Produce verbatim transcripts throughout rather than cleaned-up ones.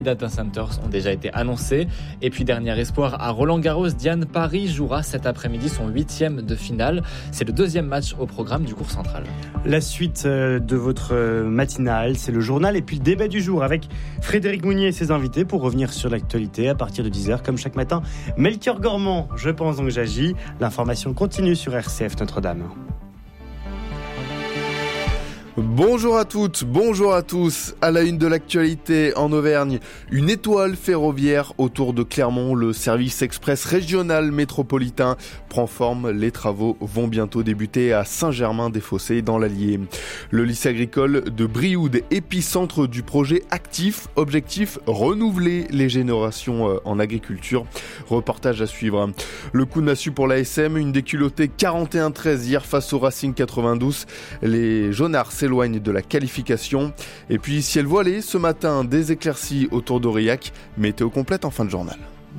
Data centers ont déjà été annoncés. Et puis dernier espoir à Roland-Garros, Diane Paris jouera cet après-midi son huitième de finale. C'est le deuxième match au programme du cours central. La suite de votre matinale, c'est le journal et puis le débat du jour avec Frédéric Mounier et ses invités pour revenir sur l'actualité à partir de dix heures comme chaque matin. Melchior Gormand, je pense donc j'agis. L'information continue sur R C F Notre-Dame. Bonjour à toutes, bonjour à tous. À la une de l'actualité en Auvergne, une étoile ferroviaire autour de Clermont. Le service express régional métropolitain prend forme. Les travaux vont bientôt débuter à Saint-Germain-des-Fossés dans l'Allier. Le lycée agricole de Brioude, épicentre du projet Actif. Objectif, renouveler les générations en agriculture. Reportage à suivre. Le coup de massue pour l'A S M, une déculottée quarante et un treize hier face au Racing quatre-vingt-douze. Les jaunards s'éloigne de la qualification. Et puis ciel voilé ce matin, des éclaircies autour d'Aurillac. Météo complète en fin de journal.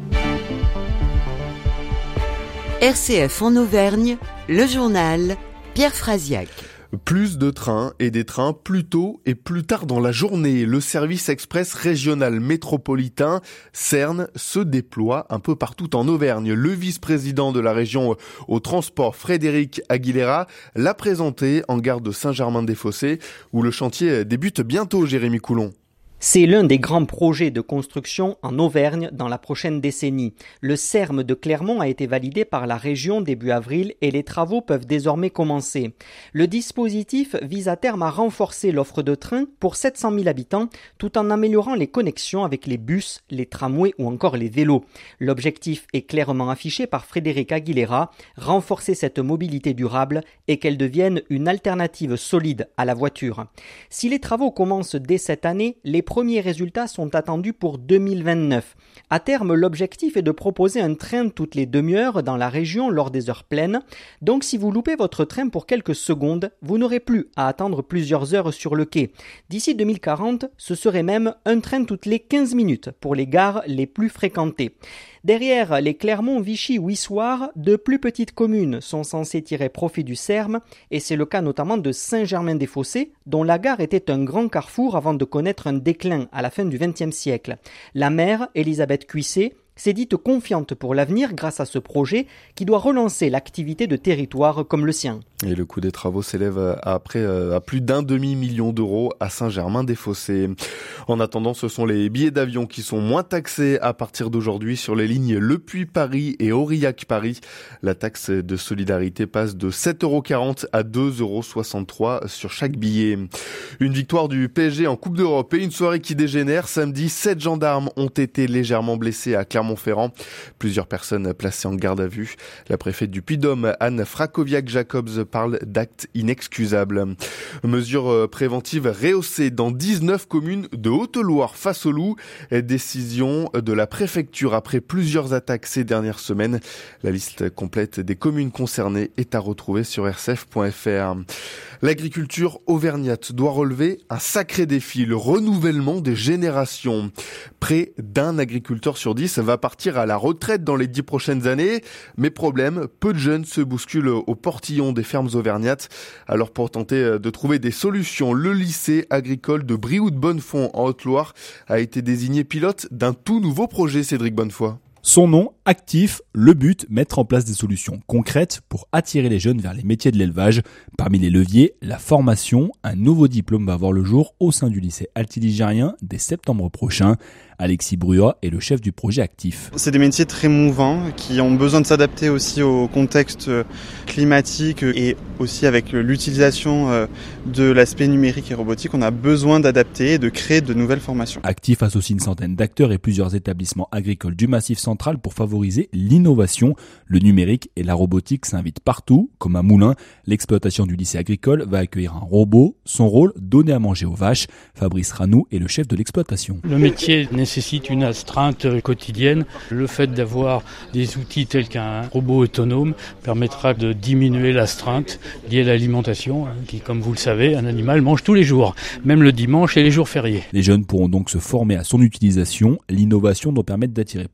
R C F en Auvergne, le journal Pierre Frasiac. Plus de trains et des trains plus tôt et plus tard dans la journée. Le service express régional métropolitain Cerne se déploie un peu partout en Auvergne. Le vice-président de la région au transport, Frédéric Aguilera, l'a présenté en gare de Saint-Germain-des-Fossés où le chantier débute bientôt, Jérémy Coulon. C'est l'un des grands projets de construction en Auvergne dans la prochaine décennie. Le C E R M de Clermont a été validé par la région début avril et les travaux peuvent désormais commencer. Le dispositif vise à terme à renforcer l'offre de trains pour sept cent mille habitants tout en améliorant les connexions avec les bus, les tramways ou encore les vélos. L'objectif est clairement affiché par Frédéric Aguilera, renforcer cette mobilité durable et qu'elle devienne une alternative solide à la voiture. Si les travaux commencent dès cette année, les premiers résultats sont attendus pour deux mille vingt-neuf. À terme, l'objectif est de proposer un train toutes les demi-heures dans la région lors des heures pleines. Donc si vous loupez votre train pour quelques secondes, vous n'aurez plus à attendre plusieurs heures sur le quai. D'ici deux mille quarante, ce serait même un train toutes les quinze minutes pour les gares les plus fréquentées. Derrière les Clermont, Vichy ou Issoire, de plus petites communes sont censées tirer profit du C E R M et c'est le cas notamment de Saint-Germain-des-Fossés dont la gare était un grand carrefour avant de connaître un déclin à la fin du vingtième siècle. La maire, Elisabeth Cuisset, s'est dite confiante pour l'avenir grâce à ce projet qui doit relancer l'activité de territoire comme le sien. Et le coût des travaux s'élève à, près, à plus d'un demi-million d'euros à Saint-Germain-des-Fossés. En attendant, ce sont les billets d'avion qui sont moins taxés à partir d'aujourd'hui sur les lignes Le Puy-Paris et Aurillac-Paris. La taxe de solidarité passe de sept euros quarante à deux euros soixante-trois sur chaque billet. Une victoire du P S G en Coupe d'Europe et une soirée qui dégénère. Samedi, sept gendarmes ont été légèrement blessés à Clermont-Ferrand. Plusieurs personnes placées en garde à vue. La préfète du Puy-de-Dôme, Anne Frakowiak-Jacobs, parle d'actes inexcusables. Mesures préventives rehaussées dans dix-neuf communes de Haute-Loire face aux loups. Décision de la préfecture après plusieurs attaques ces dernières semaines. La liste complète des communes concernées est à retrouver sur r c f point f r. L'agriculture auvergnate doit relever un sacré défi, le renouvellement des générations. Près d'un agriculteur sur dix va partir à la retraite dans les dix prochaines années. Mais problème, peu de jeunes se bousculent au portillon des fermes auvergnates. Alors pour tenter de trouver des solutions, le lycée agricole de Brioude-Bonnefond en Haute-Loire a été désigné pilote d'un tout nouveau projet, Cédric Bonnefoy. Son nom, Actif, le but, mettre en place des solutions concrètes pour attirer les jeunes vers les métiers de l'élevage. Parmi les leviers, la formation, un nouveau diplôme va voir le jour au sein du lycée altiligérien dès septembre prochain. Alexis Bruat est le chef du projet Actif. C'est des métiers très mouvants qui ont besoin de s'adapter aussi au contexte climatique et aussi avec l'utilisation de l'aspect numérique et robotique. On a besoin d'adapter et de créer de nouvelles formations. Actif associe une centaine d'acteurs et plusieurs établissements agricoles du Massif central pour favoriser l'innovation. Le numérique et la robotique s'invitent partout, comme à Moulins. L'exploitation du lycée agricole va accueillir un robot. Son rôle, donner à manger aux vaches. Fabrice Ranou est le chef de l'exploitation. Le métier nécessite une astreinte quotidienne. Le fait d'avoir des outils tels qu'un robot autonome permettra de diminuer l'astreinte liée à l'alimentation, qui, comme vous le savez, un animal mange tous les jours, même le dimanche et les jours fériés. Les jeunes pourront donc se former à son utilisation. L'innovation doit permettre d'attirer plus de pros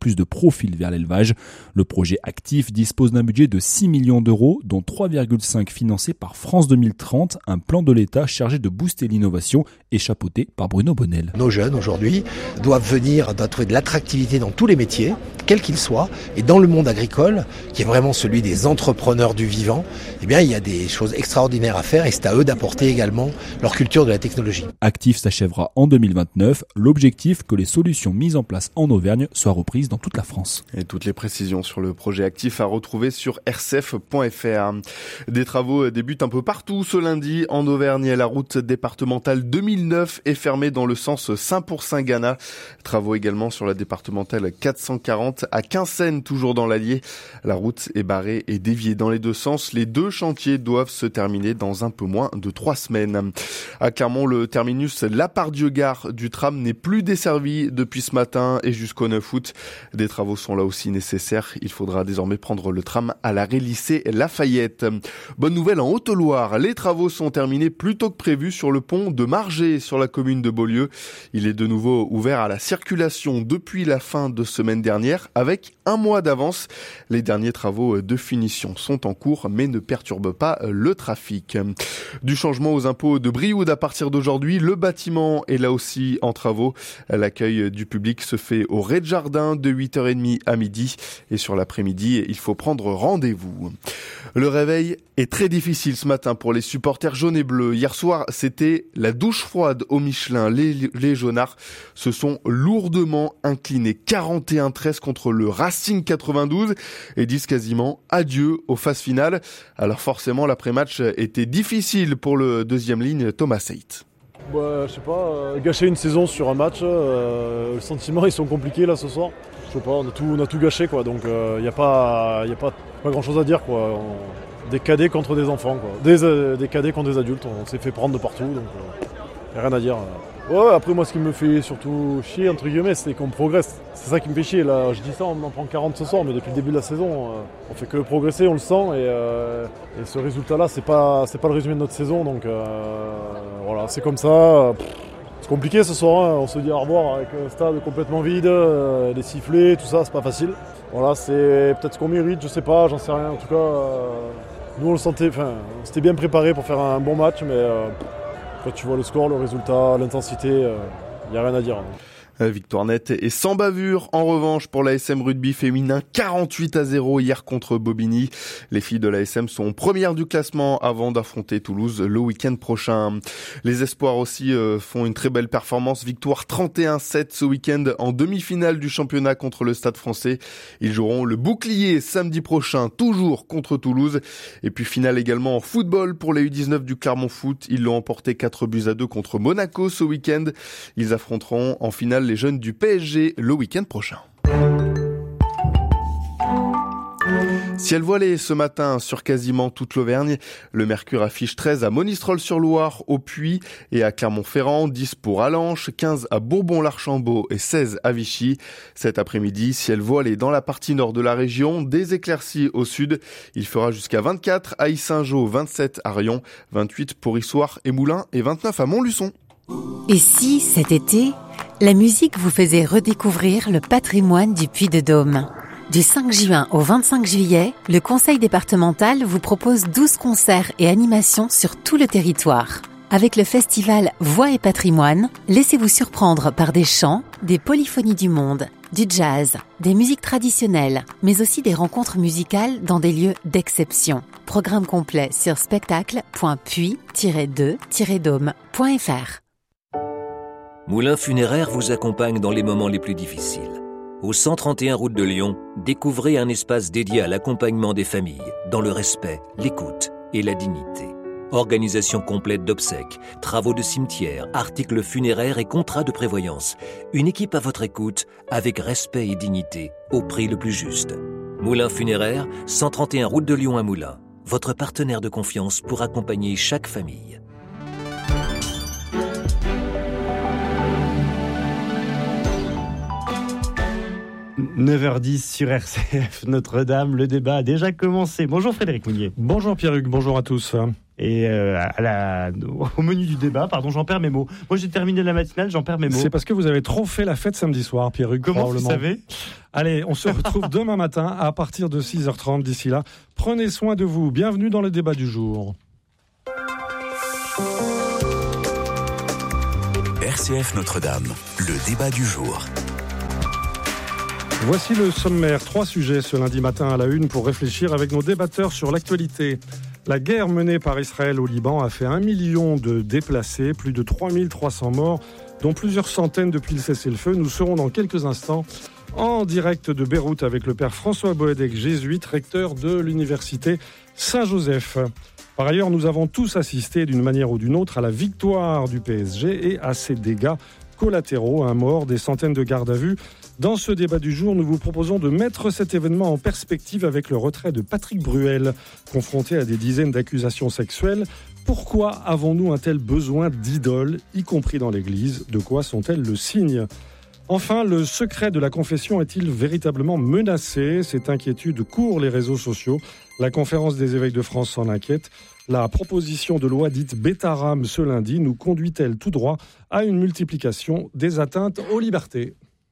profile vers l'élevage. Le projet Actif dispose d'un budget de six millions d'euros, dont trois virgule cinq financés par France deux mille trente, un plan de l'État chargé de booster l'innovation et chapeauté par Bruno Bonnel. Nos jeunes aujourd'hui doivent venir, doivent trouver de l'attractivité dans tous les métiers, quels qu'ils soient, et dans le monde agricole, qui est vraiment celui des entrepreneurs du vivant, eh bien il y a des choses extraordinaires à faire et c'est à eux d'apporter également leur culture de la technologie. Actif s'achèvera en deux mille vingt-neuf. L'objectif, que les solutions mises en place en Auvergne soient reprises dans toute la France. Et toutes les précisions sur le projet Actif à retrouver sur r c f point f r. Des travaux débutent un peu partout ce lundi en Auvergne. La route départementale deux mille neuf est fermée dans le sens Saint-Pour-Saint-Gana. Travaux également sur la départementale quatre cent quarante à Quinssaines, toujours dans l'Allier. La route est barrée et déviée dans les deux sens. Les deux chantiers doivent se terminer dans un peu moins de trois semaines. À Clermont, le terminus Lapardieu-Gare du tram n'est plus desservi depuis ce matin et jusqu'au neuf août. Des travaux sont là aussi nécessaires. Il faudra désormais prendre le tram à l'arrêt lycée Lafayette. Bonne nouvelle en Haute-Loire. Les travaux sont terminés plus tôt que prévu sur le pont de Margé sur la commune de Beaulieu. Il est de nouveau ouvert à la circulation depuis la fin de semaine dernière avec un mois d'avance. Les derniers travaux de finition sont en cours mais ne perturbent pas le trafic. Du changement aux impôts de Brioude à partir d'aujourd'hui, le bâtiment est là aussi en travaux. L'accueil du public se fait au rez-de-jardin de huit heures trente à midi et sur l'après-midi, il faut prendre rendez-vous. Le réveil est très difficile ce matin pour les supporters jaunes et bleus. Hier soir, c'était la douche froide au Michelin. Les, les jaunards se sont lourdement inclinés quarante et un treize contre le Racing quatre-vingt-douze et disent quasiment adieu aux phases finales. Alors forcément, l'après-match était difficile pour le deuxième ligne Thomas Seyt. Bah, je sais pas, euh, gâcher une saison sur un match, euh, les sentiments ils sont compliqués là ce soir. Je sais pas, on a tout, on a tout gâché quoi, donc il euh, n'y a pas, y a pas, pas grand chose à dire quoi. On, des cadets contre des enfants quoi, des, euh, des cadets contre des adultes, on s'est fait prendre de partout, donc il euh, n'y a rien à dire. Ouais, après moi ce qui me fait surtout chier entre guillemets c'est qu'on progresse, c'est ça qui me fait chier là, je dis ça on en prend quarante ce soir mais depuis le début de la saison euh, on fait que progresser, on le sent et, euh, et ce résultat là c'est pas, c'est pas le résumé de notre saison donc euh, voilà c'est comme ça. Pff, c'est compliqué ce soir, hein. On se dit au revoir avec un stade complètement vide, euh, des sifflets, tout ça c'est pas facile. Voilà c'est peut-être ce qu'on mérite, je sais pas, j'en sais rien, en tout cas euh, nous on le sentait, enfin on s'était bien préparé pour faire un bon match mais euh, quand tu vois le score, le résultat, l'intensité, il euh, n'y a rien à dire. Victoire nette et sans bavure. En revanche, pour l'A S M rugby féminin, quarante-huit à zéro hier contre Bobigny. Les filles de l'A S M sont premières du classement avant d'affronter Toulouse le week-end prochain. Les espoirs aussi euh, font une très belle performance. Victoire trente et un sept ce week-end en demi-finale du championnat contre le Stade français. Ils joueront le bouclier samedi prochain, toujours contre Toulouse. Et puis finale également en football pour les U dix-neuf du Clermont Foot. Ils l'ont emporté quatre buts à deux contre Monaco ce week-end. Ils affronteront en finale les jeunes du P S G le week-end prochain. Ciel voilé ce matin sur quasiment toute l'Auvergne. Le mercure affiche treize à Monistrol-sur-Loire, au Puy et à Clermont-Ferrand, dix pour Allanche, quinze à Bourbon-l'Archambault et seize à Vichy. Cet après-midi, ciel voilé dans la partie nord de la région, des éclaircies au sud. Il fera jusqu'à vingt-quatre à Yssingeaux, vingt-sept à Rion, vingt-huit pour Issoire et Moulins et vingt-neuf à Montluçon. Et si, cet été, la musique vous faisait redécouvrir le patrimoine du Puy-de-Dôme ? Du cinq juin au vingt-cinq juillet, le Conseil départemental vous propose douze concerts et animations sur tout le territoire. Avec le festival Voix et Patrimoine, laissez-vous surprendre par des chants, des polyphonies du monde, du jazz, des musiques traditionnelles, mais aussi des rencontres musicales dans des lieux d'exception. Programme complet sur spectacle point puy tiret deux tiret dôme point f r. Moulin Funéraire vous accompagne dans les moments les plus difficiles. Au cent trente et un route de Lyon, découvrez un espace dédié à l'accompagnement des familles, dans le respect, l'écoute et la dignité. Organisation complète d'obsèques, travaux de cimetière, articles funéraires et contrats de prévoyance. Une équipe à votre écoute, avec respect et dignité, au prix le plus juste. Moulin Funéraire, cent trente et un route de Lyon à Moulins. Votre partenaire de confiance pour accompagner chaque famille. neuf heures dix sur R C F Notre-Dame, le débat a déjà commencé. Bonjour Frédéric Mounier. Bonjour Pierre-Hugues, bonjour à tous. Et euh, à la, au menu du débat, pardon, j'en perds mes mots. Moi, j'ai terminé la matinale, j'en perds mes mots. C'est parce que vous avez trop fait la fête samedi soir, Pierre-Hugues. Comment vous savez ? Allez, on se retrouve demain matin à partir de six heures trente. D'ici là, prenez soin de vous. Bienvenue dans le débat du jour. R C F Notre-Dame, le débat du jour. Voici le sommaire. Trois sujets ce lundi matin à la une pour réfléchir avec nos débatteurs sur l'actualité. La guerre menée par Israël au Liban a fait un million de déplacés, plus de trois mille trois cents morts, dont plusieurs centaines depuis le cessez-le-feu. Nous serons dans quelques instants en direct de Beyrouth avec le père François Boedek, jésuite, recteur de l'université Saint-Joseph. Par ailleurs, nous avons tous assisté d'une manière ou d'une autre à la victoire du P S G et à ses dégâts collatéraux, un mort, des centaines de gardes à vue. Dans ce débat du jour, nous vous proposons de mettre cet événement en perspective avec le retrait de Patrick Bruel, confronté à des dizaines d'accusations sexuelles. Pourquoi avons-nous un tel besoin d'idoles, y compris dans l'Église ? De quoi sont-elles le signe ? Enfin, le secret de la confession est-il véritablement menacé ? Cette inquiétude court les réseaux sociaux. La conférence des évêques de France s'en inquiète. La proposition de loi dite Bétaram ce lundi nous conduit-elle tout droit à une multiplication des atteintes aux libertés ?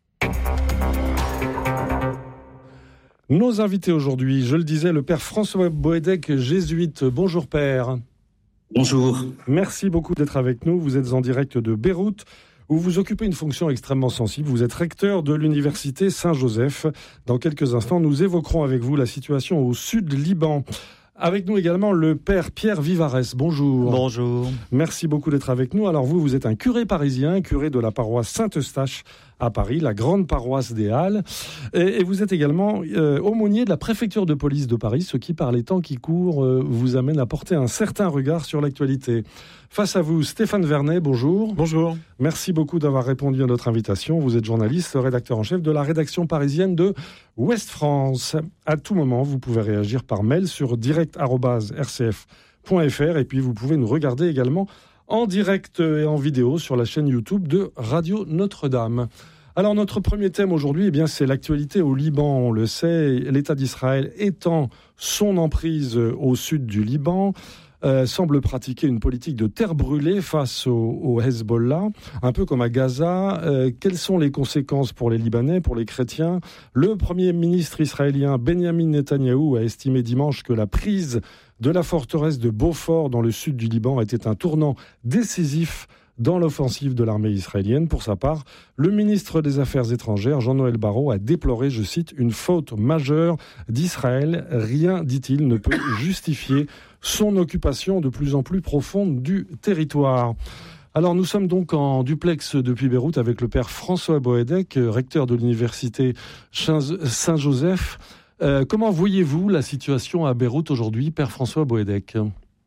Nos invités aujourd'hui, je le disais, le père François Boedek, jésuite. Bonjour père. Bonjour. Merci beaucoup d'être avec nous. Vous êtes en direct de Beyrouth, où vous occupez une fonction extrêmement sensible. Vous êtes recteur de l'université Saint-Joseph. Dans quelques instants, nous évoquerons avec vous la situation au sud Liban. Avec nous également le père Pierre Vivarès. Bonjour. Bonjour. Merci beaucoup d'être avec nous. Alors vous, vous êtes un curé parisien, curé de la paroisse Saint-Eustache à Paris, la grande paroisse des Halles. Et, et vous êtes également euh, aumônier de la préfecture de police de Paris, ce qui, par les temps qui courent, euh, vous amène à porter un certain regard sur l'actualité. Face à vous, Stéphane Vernet, bonjour. Bonjour. Merci beaucoup d'avoir répondu à notre invitation. Vous êtes journaliste, rédacteur en chef de la rédaction parisienne de Ouest France. À tout moment, vous pouvez réagir par mail sur direct arobase r c f point f r et puis vous pouvez nous regarder également en direct et en vidéo sur la chaîne YouTube de Radio Notre-Dame. Alors notre premier thème aujourd'hui, eh bien, c'est l'actualité au Liban. On le sait, l'État d'Israël étend son emprise au sud du Liban, euh, semble pratiquer une politique de terre brûlée face au, au Hezbollah, un peu comme à Gaza. Euh, quelles sont les conséquences pour les Libanais, pour les chrétiens ? Le Premier ministre israélien Benjamin Netanyahou a estimé dimanche que la prise de la forteresse de Beaufort dans le sud du Liban était un tournant décisif dans l'offensive de l'armée israélienne. Pour sa part, le ministre des Affaires étrangères, Jean-Noël Barrot, a déploré, je cite, une faute majeure d'Israël. Rien, dit-il, ne peut justifier son occupation de plus en plus profonde du territoire. Alors nous sommes donc en duplex depuis Beyrouth avec le père François Boedek, recteur de l'université Saint-Joseph. Euh, comment voyez-vous la situation à Beyrouth aujourd'hui, père François Boedek ?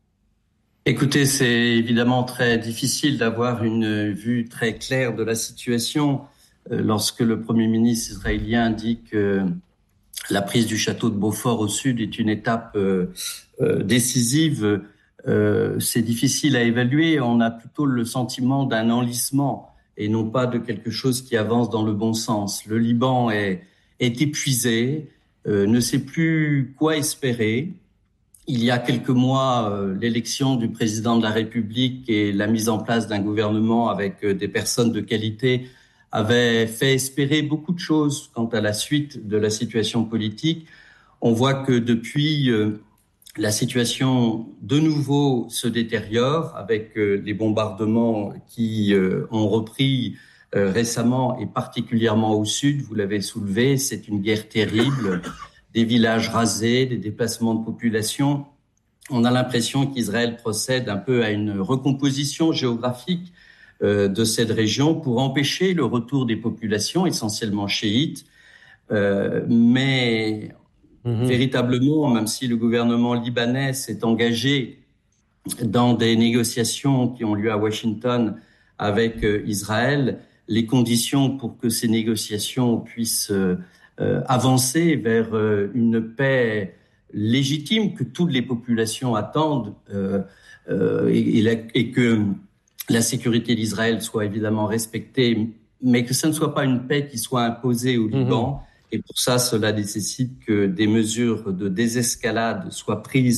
Écoutez, c'est évidemment très difficile d'avoir une vue très claire de la situation euh, lorsque le Premier ministre israélien dit que la prise du château de Beaufort au sud est une étape euh, euh, décisive. Euh, c'est difficile à évaluer. On a plutôt le sentiment d'un enlisement et non pas de quelque chose qui avance dans le bon sens. Le Liban est, est épuisé. Euh, ne sait plus quoi espérer. Il y a quelques mois, euh, l'élection du président de la République et la mise en place d'un gouvernement avec euh, des personnes de qualité avaient fait espérer beaucoup de choses quant à la suite de la situation politique. On voit que depuis, euh, la situation de nouveau se détériore avec euh, des bombardements qui euh, ont repris Euh, récemment et particulièrement au sud, vous l'avez soulevé, c'est une guerre terrible, des villages rasés, des déplacements de population. On a l'impression qu'Israël procède un peu à une recomposition géographique euh, de cette région pour empêcher le retour des populations, essentiellement chiites. Euh, mais mmh. véritablement, même si le gouvernement libanais s'est engagé dans des négociations qui ont lieu à Washington avec euh, Israël, les conditions pour que ces négociations puissent euh, euh, avancer vers euh, une paix légitime que toutes les populations attendent euh, euh, et, et, la, et que la sécurité d'Israël soit évidemment respectée, mais que ce ne soit pas une paix qui soit imposée au Liban. Mmh. Et pour ça, cela nécessite que des mesures de désescalade soient prises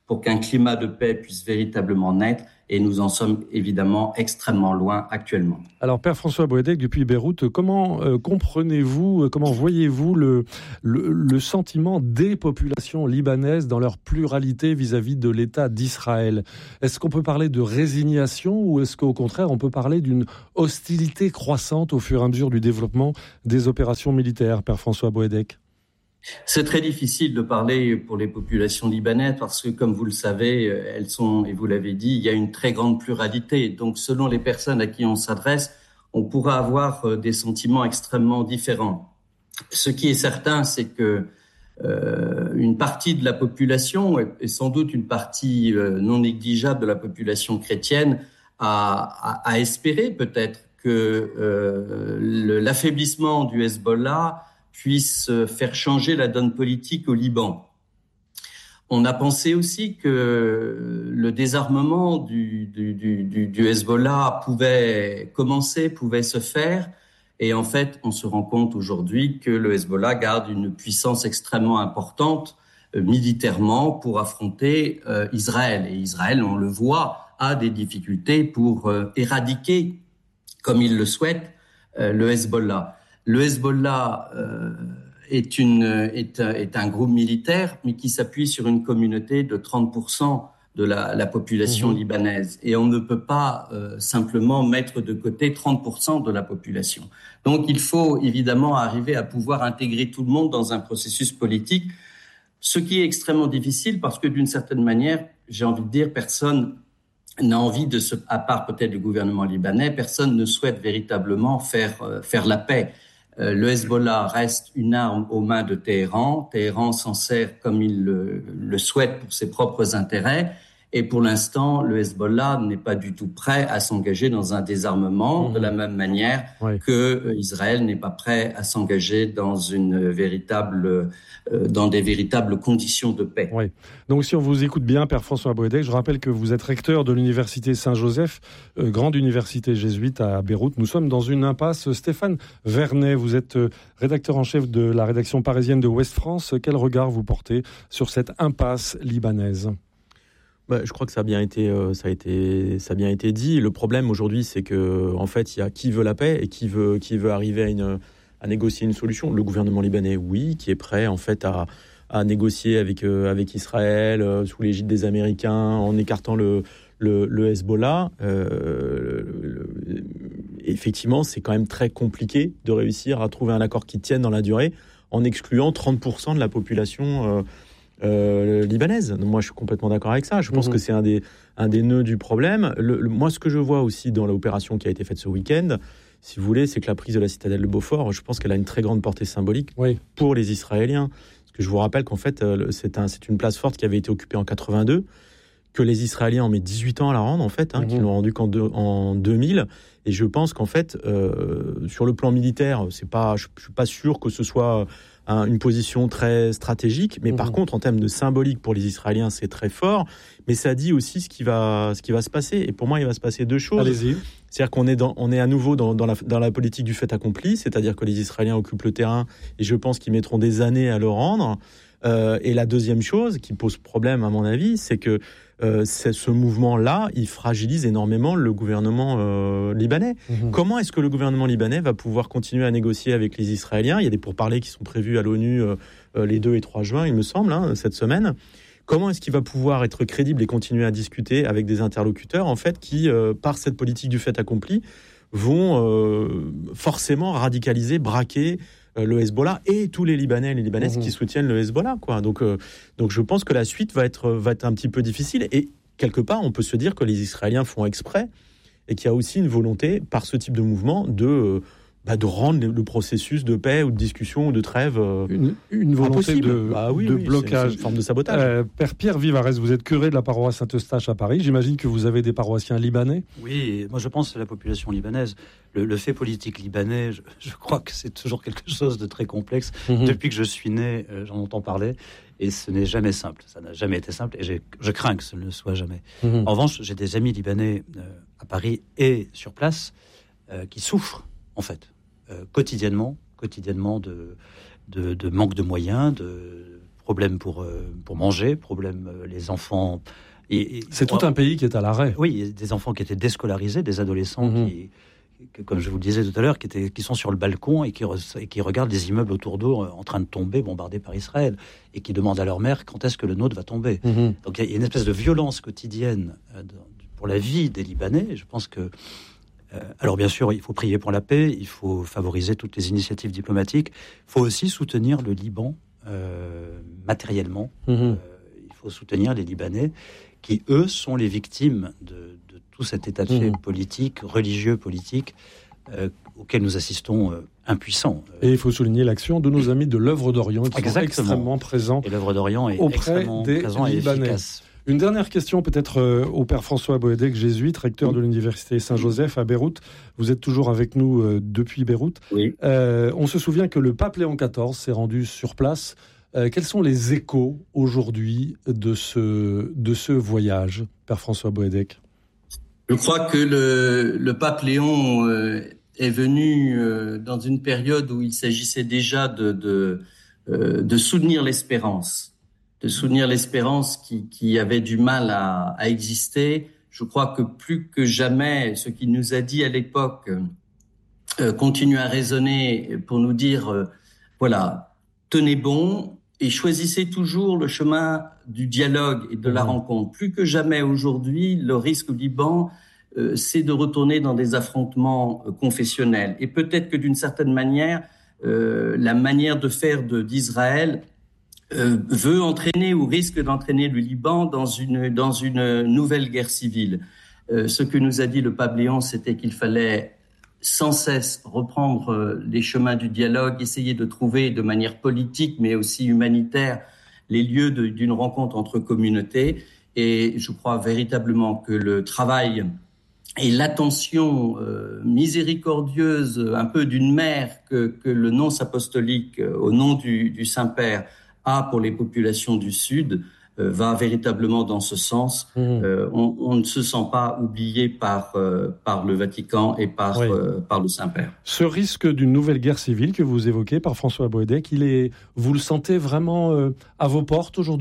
pour qu'un climat de paix puisse véritablement naître. Et nous en sommes évidemment extrêmement loin actuellement. Alors, Père François Boedek, depuis Beyrouth, comment euh, comprenez-vous, euh, comment voyez-vous le, le, le sentiment des populations libanaises dans leur pluralité vis-à-vis de l'État d'Israël ? Est-ce qu'on peut parler de résignation ou est-ce qu'au contraire, on peut parler d'une hostilité croissante au fur et à mesure du développement des opérations militaires, Père François Boedek ? C'est très difficile de parler pour les populations libanaises parce que, comme vous le savez, elles sont, et vous l'avez dit, il y a une très grande pluralité. Donc, selon les personnes à qui on s'adresse, on pourra avoir des sentiments extrêmement différents. Ce qui est certain, c'est que euh, une partie de la population, et sans doute une partie euh, non négligeable de la population chrétienne, a, a, a espéré peut-être que euh, le, l'affaiblissement du Hezbollah puisse faire changer la donne politique au Liban. On a pensé aussi que le désarmement du, du, du, du Hezbollah pouvait commencer, pouvait se faire. Et en fait, on se rend compte aujourd'hui que le Hezbollah garde une puissance extrêmement importante euh, militairement pour affronter euh, Israël. Et Israël, on le voit, a des difficultés pour euh, éradiquer, comme il le souhaite, euh, le Hezbollah. Le Hezbollah euh, est, une, est, est un groupe militaire, mais qui s'appuie sur une communauté de trente pour cent de la, la population mmh. libanaise. Et on ne peut pas euh, simplement mettre de côté trente pour cent de la population. Donc il faut évidemment arriver à pouvoir intégrer tout le monde dans un processus politique, ce qui est extrêmement difficile parce que d'une certaine manière, j'ai envie de dire, personne n'a envie de se, à part peut-être le gouvernement libanais, personne ne souhaite véritablement faire, euh, faire la paix. Le Hezbollah reste une arme aux mains de Téhéran. Téhéran s'en sert comme il le, le souhaite pour ses propres intérêts. Et pour l'instant, le Hezbollah n'est pas du tout prêt à s'engager dans un désarmement, mmh. de la même manière oui. que Israël n'est pas prêt à s'engager dans une véritable, euh, dans des véritables conditions de paix. Oui. Donc, si on vous écoute bien, Père François Boedek, je rappelle que vous êtes recteur de l'université Saint-Joseph, euh, grande université jésuite à Beyrouth. Nous sommes dans une impasse. Stéphane Vernet, vous êtes euh, rédacteur en chef de la rédaction parisienne de Ouest France. Quel regard vous portez sur cette impasse libanaise ? Bah, je crois que ça a bien été, euh, ça a été, ça a bien été dit. Le problème aujourd'hui, c'est que en fait, il y a qui veut la paix et qui veut, qui veut arriver à une, à négocier une solution. Le gouvernement libanais, oui, qui est prêt en fait à, à négocier avec euh, avec Israël euh, sous l'égide des Américains, en écartant le le, le Hezbollah. Euh, le, le, effectivement, c'est quand même très compliqué de réussir à trouver un accord qui tienne dans la durée, en excluant trente pour cent de la population. Euh, Euh, libanaise. Moi, je suis complètement d'accord avec ça. Je pense mmh. que c'est un des, un des nœuds du problème. Le, le, moi, ce que je vois aussi dans l'opération qui a été faite ce week-end, si vous voulez, c'est que la prise de la citadelle de Beaufort, je pense qu'elle a une très grande portée symbolique oui. pour les Israéliens. Parce que je vous rappelle qu'en fait, c'est, un, c'est une place forte qui avait été occupée en quatre-vingt-deux, que les Israéliens ont mis dix-huit ans à la rendre, en fait, hein, mmh. qu'ils l'ont rendue qu'en deux, en deux mille. Et je pense qu'en fait, euh, sur le plan militaire, c'est pas, je ne suis pas sûr que ce soit une position très stratégique, mais mmh. par contre, en termes de symbolique pour les Israéliens, c'est très fort. Mais ça dit aussi ce qui va, ce qui va se passer. Et pour moi, il va se passer deux choses. Allez-y. C'est-à-dire qu'on est, dans, on est à nouveau dans, dans, la, dans la politique du fait accompli, c'est-à-dire que les Israéliens occupent le terrain et je pense qu'ils mettront des années à le rendre. Euh, et la deuxième chose qui pose problème, à mon avis, c'est que euh, c'est ce mouvement-là, il fragilise énormément le gouvernement euh, libanais. Mmh. Comment est-ce que le gouvernement libanais va pouvoir continuer à négocier avec les Israéliens ? Il y a des pourparlers qui sont prévus à l'ONU euh, les deux et trois juin, il me semble, hein, cette semaine. Comment est-ce qu'il va pouvoir être crédible et continuer à discuter avec des interlocuteurs, en fait, qui, euh, par cette politique du fait accompli, vont euh, forcément radicaliser, braquer le Hezbollah et tous les Libanais et les Libanaises mmh. qui soutiennent le Hezbollah, quoi. Donc, euh, donc je pense que la suite va être, va être un petit peu difficile. Et quelque part, on peut se dire que les Israéliens font exprès et qu'il y a aussi une volonté, par ce type de mouvement, de, euh, bah, de rendre le processus de paix ou de discussion ou de trêve euh, une, une volonté impossible. de, bah, oui, de oui, blocage. C'est une forme de sabotage. Euh, Père Pierre Vivarès, vous êtes curé de la paroisse Saint-Eustache à Paris. J'imagine que vous avez des paroissiens libanais. Oui, moi je pense à la population libanaise. Le, le fait politique libanais, je, je crois que c'est toujours quelque chose de très complexe. Mmh. Depuis que je suis né, euh, j'en entends parler. Et ce n'est jamais simple. Ça n'a jamais été simple. Et j'ai, je crains que ce ne le soit jamais. Mmh. En revanche, j'ai des amis libanais euh, à Paris et sur place euh, qui souffrent, en fait. Euh, quotidiennement, quotidiennement de, de, de manque de moyens, de problème pour, euh, pour manger, problème euh, les enfants... Et, et, c'est tout un pays qui est à l'arrêt. Oui, des enfants qui étaient déscolarisés, des adolescents mmh. qui, qui, comme je vous le disais tout à l'heure, qui, étaient, qui sont sur le balcon et qui, re, et qui regardent les immeubles autour d'eux en train de tomber, bombardés par Israël, et qui demandent à leur mère quand est-ce que le nôtre va tomber. Mmh. Donc il y a une espèce de violence quotidienne euh, pour la vie des Libanais. Je pense que... Euh, alors bien sûr, il faut prier pour la paix, il faut favoriser toutes les initiatives diplomatiques, il faut aussi soutenir le Liban euh, matériellement, mmh. euh, il faut soutenir les Libanais qui, eux, sont les victimes de, de tout cet état de fait mmh. politique, religieux, politique, euh, auquel nous assistons euh, impuissants. Et il faut souligner l'action de nos amis de l'œuvre d'Orient, qui Exactement. sont extrêmement présents. Et l'œuvre d'Orient est auprès extrêmement des présent et Libanais. efficace. Une dernière question peut-être euh, au père François Boedek, jésuite, recteur de l'université Saint-Joseph à Beyrouth. Vous êtes toujours avec nous euh, depuis Beyrouth. Oui. Euh, on se souvient que le pape Léon quatorze s'est rendu sur place. Euh, quels sont les échos aujourd'hui de ce, de ce voyage, père François Boedek ? Je crois que le, le pape Léon euh, est venu euh, dans une période où il s'agissait déjà de, de, euh, de soutenir l'espérance. de soutenir l'espérance qui, qui avait du mal à, à exister. Je crois que plus que jamais, ce qu'il nous a dit à l'époque euh, continue à résonner pour nous dire, euh, voilà, tenez bon et choisissez toujours le chemin du dialogue et de la rencontre. Plus que jamais aujourd'hui, le risque au Liban, euh, c'est de retourner dans des affrontements euh, confessionnels. Et peut-être que d'une certaine manière, euh, la manière de faire de, d'Israël Euh, veut entraîner ou risque d'entraîner le Liban dans une, dans une nouvelle guerre civile. Euh, ce que nous a dit le pape Léon, c'était qu'il fallait sans cesse reprendre euh, les chemins du dialogue, essayer de trouver de manière politique mais aussi humanitaire les lieux de, d'une rencontre entre communautés. Et je crois véritablement que le travail et l'attention euh, miséricordieuse un peu d'une mère que, que le nonce apostolique euh, au nom du, du Saint-Père a pour les populations du Sud euh, va véritablement dans ce sens. Mmh. Euh, on, on ne se sent pas oublié par, euh, par le Vatican et par, oui. euh, par le Saint-Père. Ce risque d'une nouvelle guerre civile que vous évoquez par François Boedek, il est, vous le sentez vraiment euh, à vos portes aujourd'hui ?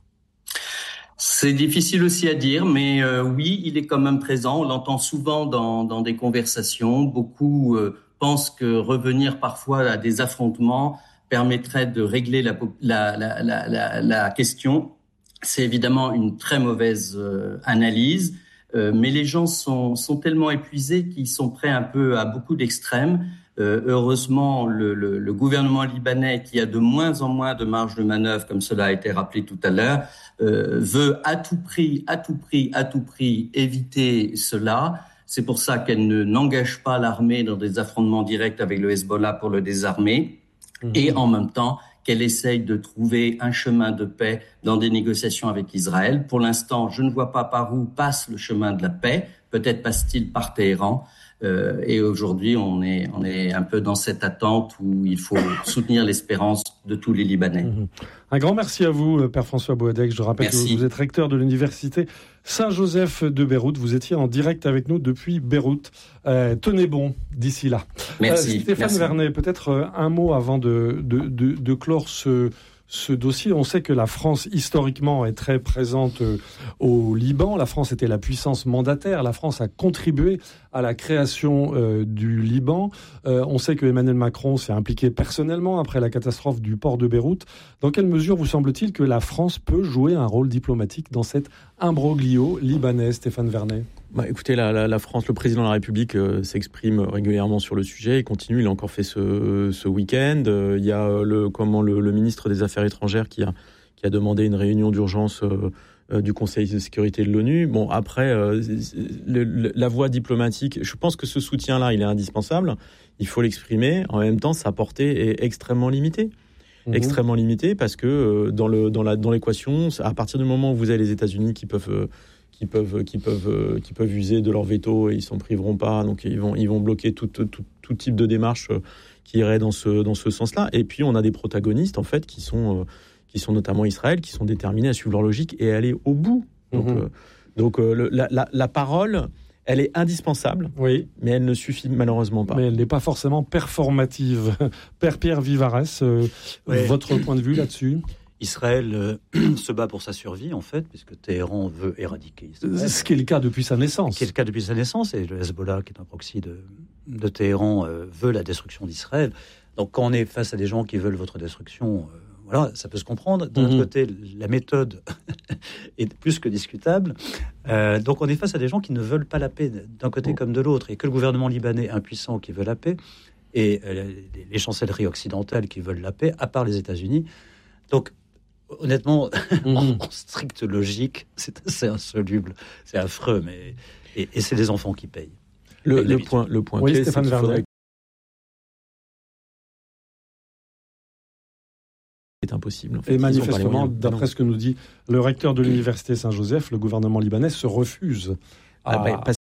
C'est difficile aussi à dire, mais euh, oui, il est quand même présent. On l'entend souvent dans, dans des conversations. Beaucoup euh, pensent que revenir parfois à des affrontements permettrait de régler la, la, la, la, la question. C'est évidemment une très mauvaise euh, analyse, euh, mais les gens sont, sont tellement épuisés qu'ils sont prêts un peu à beaucoup d'extrêmes. Euh, heureusement, le, le, le gouvernement libanais, qui a de moins en moins de marge de manœuvre, comme cela a été rappelé tout à l'heure, euh, veut à tout prix, à tout prix, à tout prix éviter cela. C'est pour ça qu'elle ne, n'engage pas l'armée dans des affrontements directs avec le Hezbollah pour le désarmer. Et en même temps, qu'elle essaye de trouver un chemin de paix dans des négociations avec Israël. Pour l'instant, je ne vois pas par où passe le chemin de la paix. Peut-être passe-t-il par Téhéran. Euh, et aujourd'hui, on est, on est un peu dans cette attente où il faut soutenir l'espérance de tous les Libanais. Mmh. Un grand merci à vous, Père François Boedek. Je rappelle merci. que vous êtes recteur de l'université Saint-Joseph de Beyrouth. Vous étiez en direct avec nous depuis Beyrouth. Euh, tenez bon d'ici là. Merci. Euh, Stéphane merci. Vernet, peut-être un mot avant de, de, de, de clore ce... ce dossier. On sait que la France, historiquement, est très présente au Liban. La France était la puissance mandataire. La France a contribué à la création euh, du Liban. Euh, on sait que Emmanuel Macron s'est impliqué personnellement après la catastrophe du port de Beyrouth. Dans quelle mesure vous semble-t-il que la France peut jouer un rôle diplomatique dans cet imbroglio libanais, Stéphane Vernet ? Bah, écoutez, la, la, la France, le président de la République euh, s'exprime régulièrement sur le sujet. Il continue, il a encore fait ce, ce week-end. Euh, il y a le, comment, le, le ministre des Affaires étrangères qui a, qui a demandé une réunion d'urgence euh, euh, du Conseil de sécurité de l'ONU. Bon, après, euh, le, le, la voie diplomatique, je pense que ce soutien-là, il est indispensable. Il faut l'exprimer. En même temps, sa portée est extrêmement limitée. Mmh. Extrêmement limitée parce que euh, dans, le, dans, la, dans l'équation, à partir du moment où vous avez les États-Unis qui peuvent... Euh, qui peuvent qui peuvent qui peuvent user de leur veto et ils s'en priveront pas, donc ils vont ils vont bloquer tout tout tout type de démarche qui irait dans ce dans ce sens-là. Et puis on a des protagonistes en fait qui sont qui sont notamment Israël, qui sont déterminés à suivre leur logique et à aller au bout. Donc mmh. euh, donc euh, le, la, la la parole, elle est indispensable, oui, mais elle ne suffit malheureusement pas. Mais elle n'est pas forcément performative. Père Pierre Vivarès, euh, ouais. votre point de vue là-dessus? Israël euh, se bat pour sa survie, en fait, puisque Téhéran veut éradiquer Israël. Ce qui est le cas depuis sa naissance. Ce qui est le cas depuis sa naissance, et le Hezbollah, qui est un proxy de, de Téhéran, euh, veut la destruction d'Israël. Donc quand on est face à des gens qui veulent votre destruction, euh, voilà, ça peut se comprendre. D'un autre côté, la méthode est plus que discutable. Euh, donc on est face à des gens qui ne veulent pas la paix, d'un côté oh. comme de l'autre, et que le gouvernement libanais impuissant qui veut la paix, et euh, les, les chancelleries occidentales qui veulent la paix, à part les États-Unis. Donc, honnêtement, mmh. en, en stricte logique, c'est assez insoluble, c'est affreux, mais et, et c'est les enfants qui payent. Le, le point, le point oui, clé, Stéphane c'est qu'il faudrait... c'est impossible. En fait. Et manifestement, d'après non. ce que nous dit le recteur de l'université Saint-Joseph, le gouvernement libanais se refuse à... Ah, bah, parce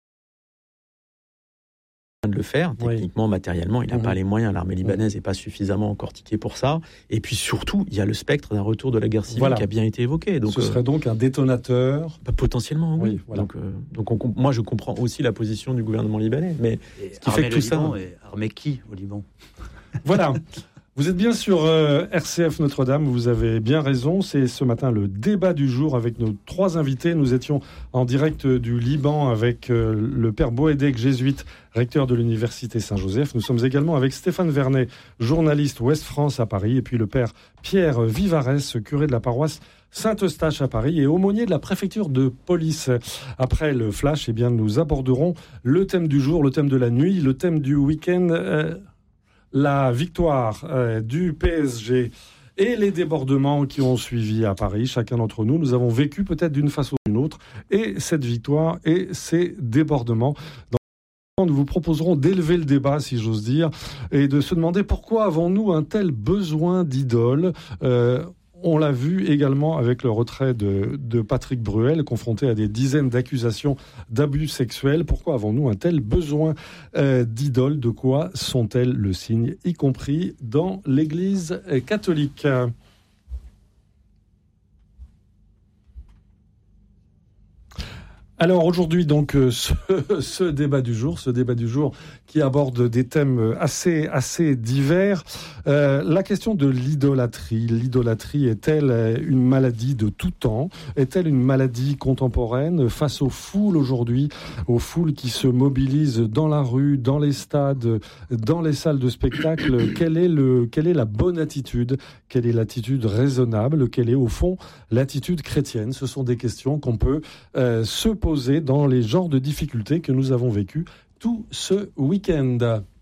de le faire, techniquement, oui. matériellement, il n'a mmh. pas les moyens. L'armée libanaise n'est mmh. pas suffisamment encortiquée pour ça. Et puis surtout, il y a le spectre d'un retour de la guerre civile voilà. qui a bien été évoqué. Donc, ce serait euh, donc un détonateur. Bah, potentiellement, oui. oui voilà. Donc, euh, donc on, moi, je comprends aussi la position du gouvernement libanais. Mais et ce qui fait que tout Liban, ça. Et armée qui au Liban? Voilà. Vous êtes bien sur euh, R C F Notre-Dame, vous avez bien raison. C'est ce matin le débat du jour avec nos trois invités. Nous étions en direct du Liban avec euh, le père Boédek, jésuite, recteur de l'université Saint-Joseph. Nous sommes également avec Stéphane Vernet, journaliste Ouest France à Paris, et puis le père Pierre Vivarès, curé de la paroisse Saint-Eustache à Paris et aumônier de la préfecture de police. Après le flash, eh bien, nous aborderons le thème du jour, le thème de la nuit, le thème du week-end... Euh, la victoire euh, du P S G et les débordements qui ont suivi à Paris. Chacun d'entre nous, nous avons vécu peut-être d'une façon ou d'une autre et cette victoire et ces débordements. Dans nous vous proposerons d'élever le débat, si j'ose dire, et de se demander pourquoi avons-nous un tel besoin d'idole. euh, On l'a vu également avec le retrait de, de Patrick Bruel, confronté à des dizaines d'accusations d'abus sexuels. Pourquoi avons-nous un tel besoin euh, d'idoles? De quoi sont-elles le signe, y compris dans l'Église catholique? Alors aujourd'hui, donc, ce, ce débat du jour, ce débat du jour qui aborde des thèmes assez, assez divers. Euh, la question de l'idolâtrie. L'idolâtrie est-elle une maladie de tout temps? Est-elle une maladie contemporaine face aux foules aujourd'hui, aux foules qui se mobilisent dans la rue, dans les stades, dans les salles de spectacle? Quelle est le, quelle est la bonne attitude? Quelle est l'attitude raisonnable? Quelle est au fond l'attitude chrétienne? Ce sont des questions qu'on peut euh, se poser dans les genres de difficultés que nous avons vécues tout ce week-end.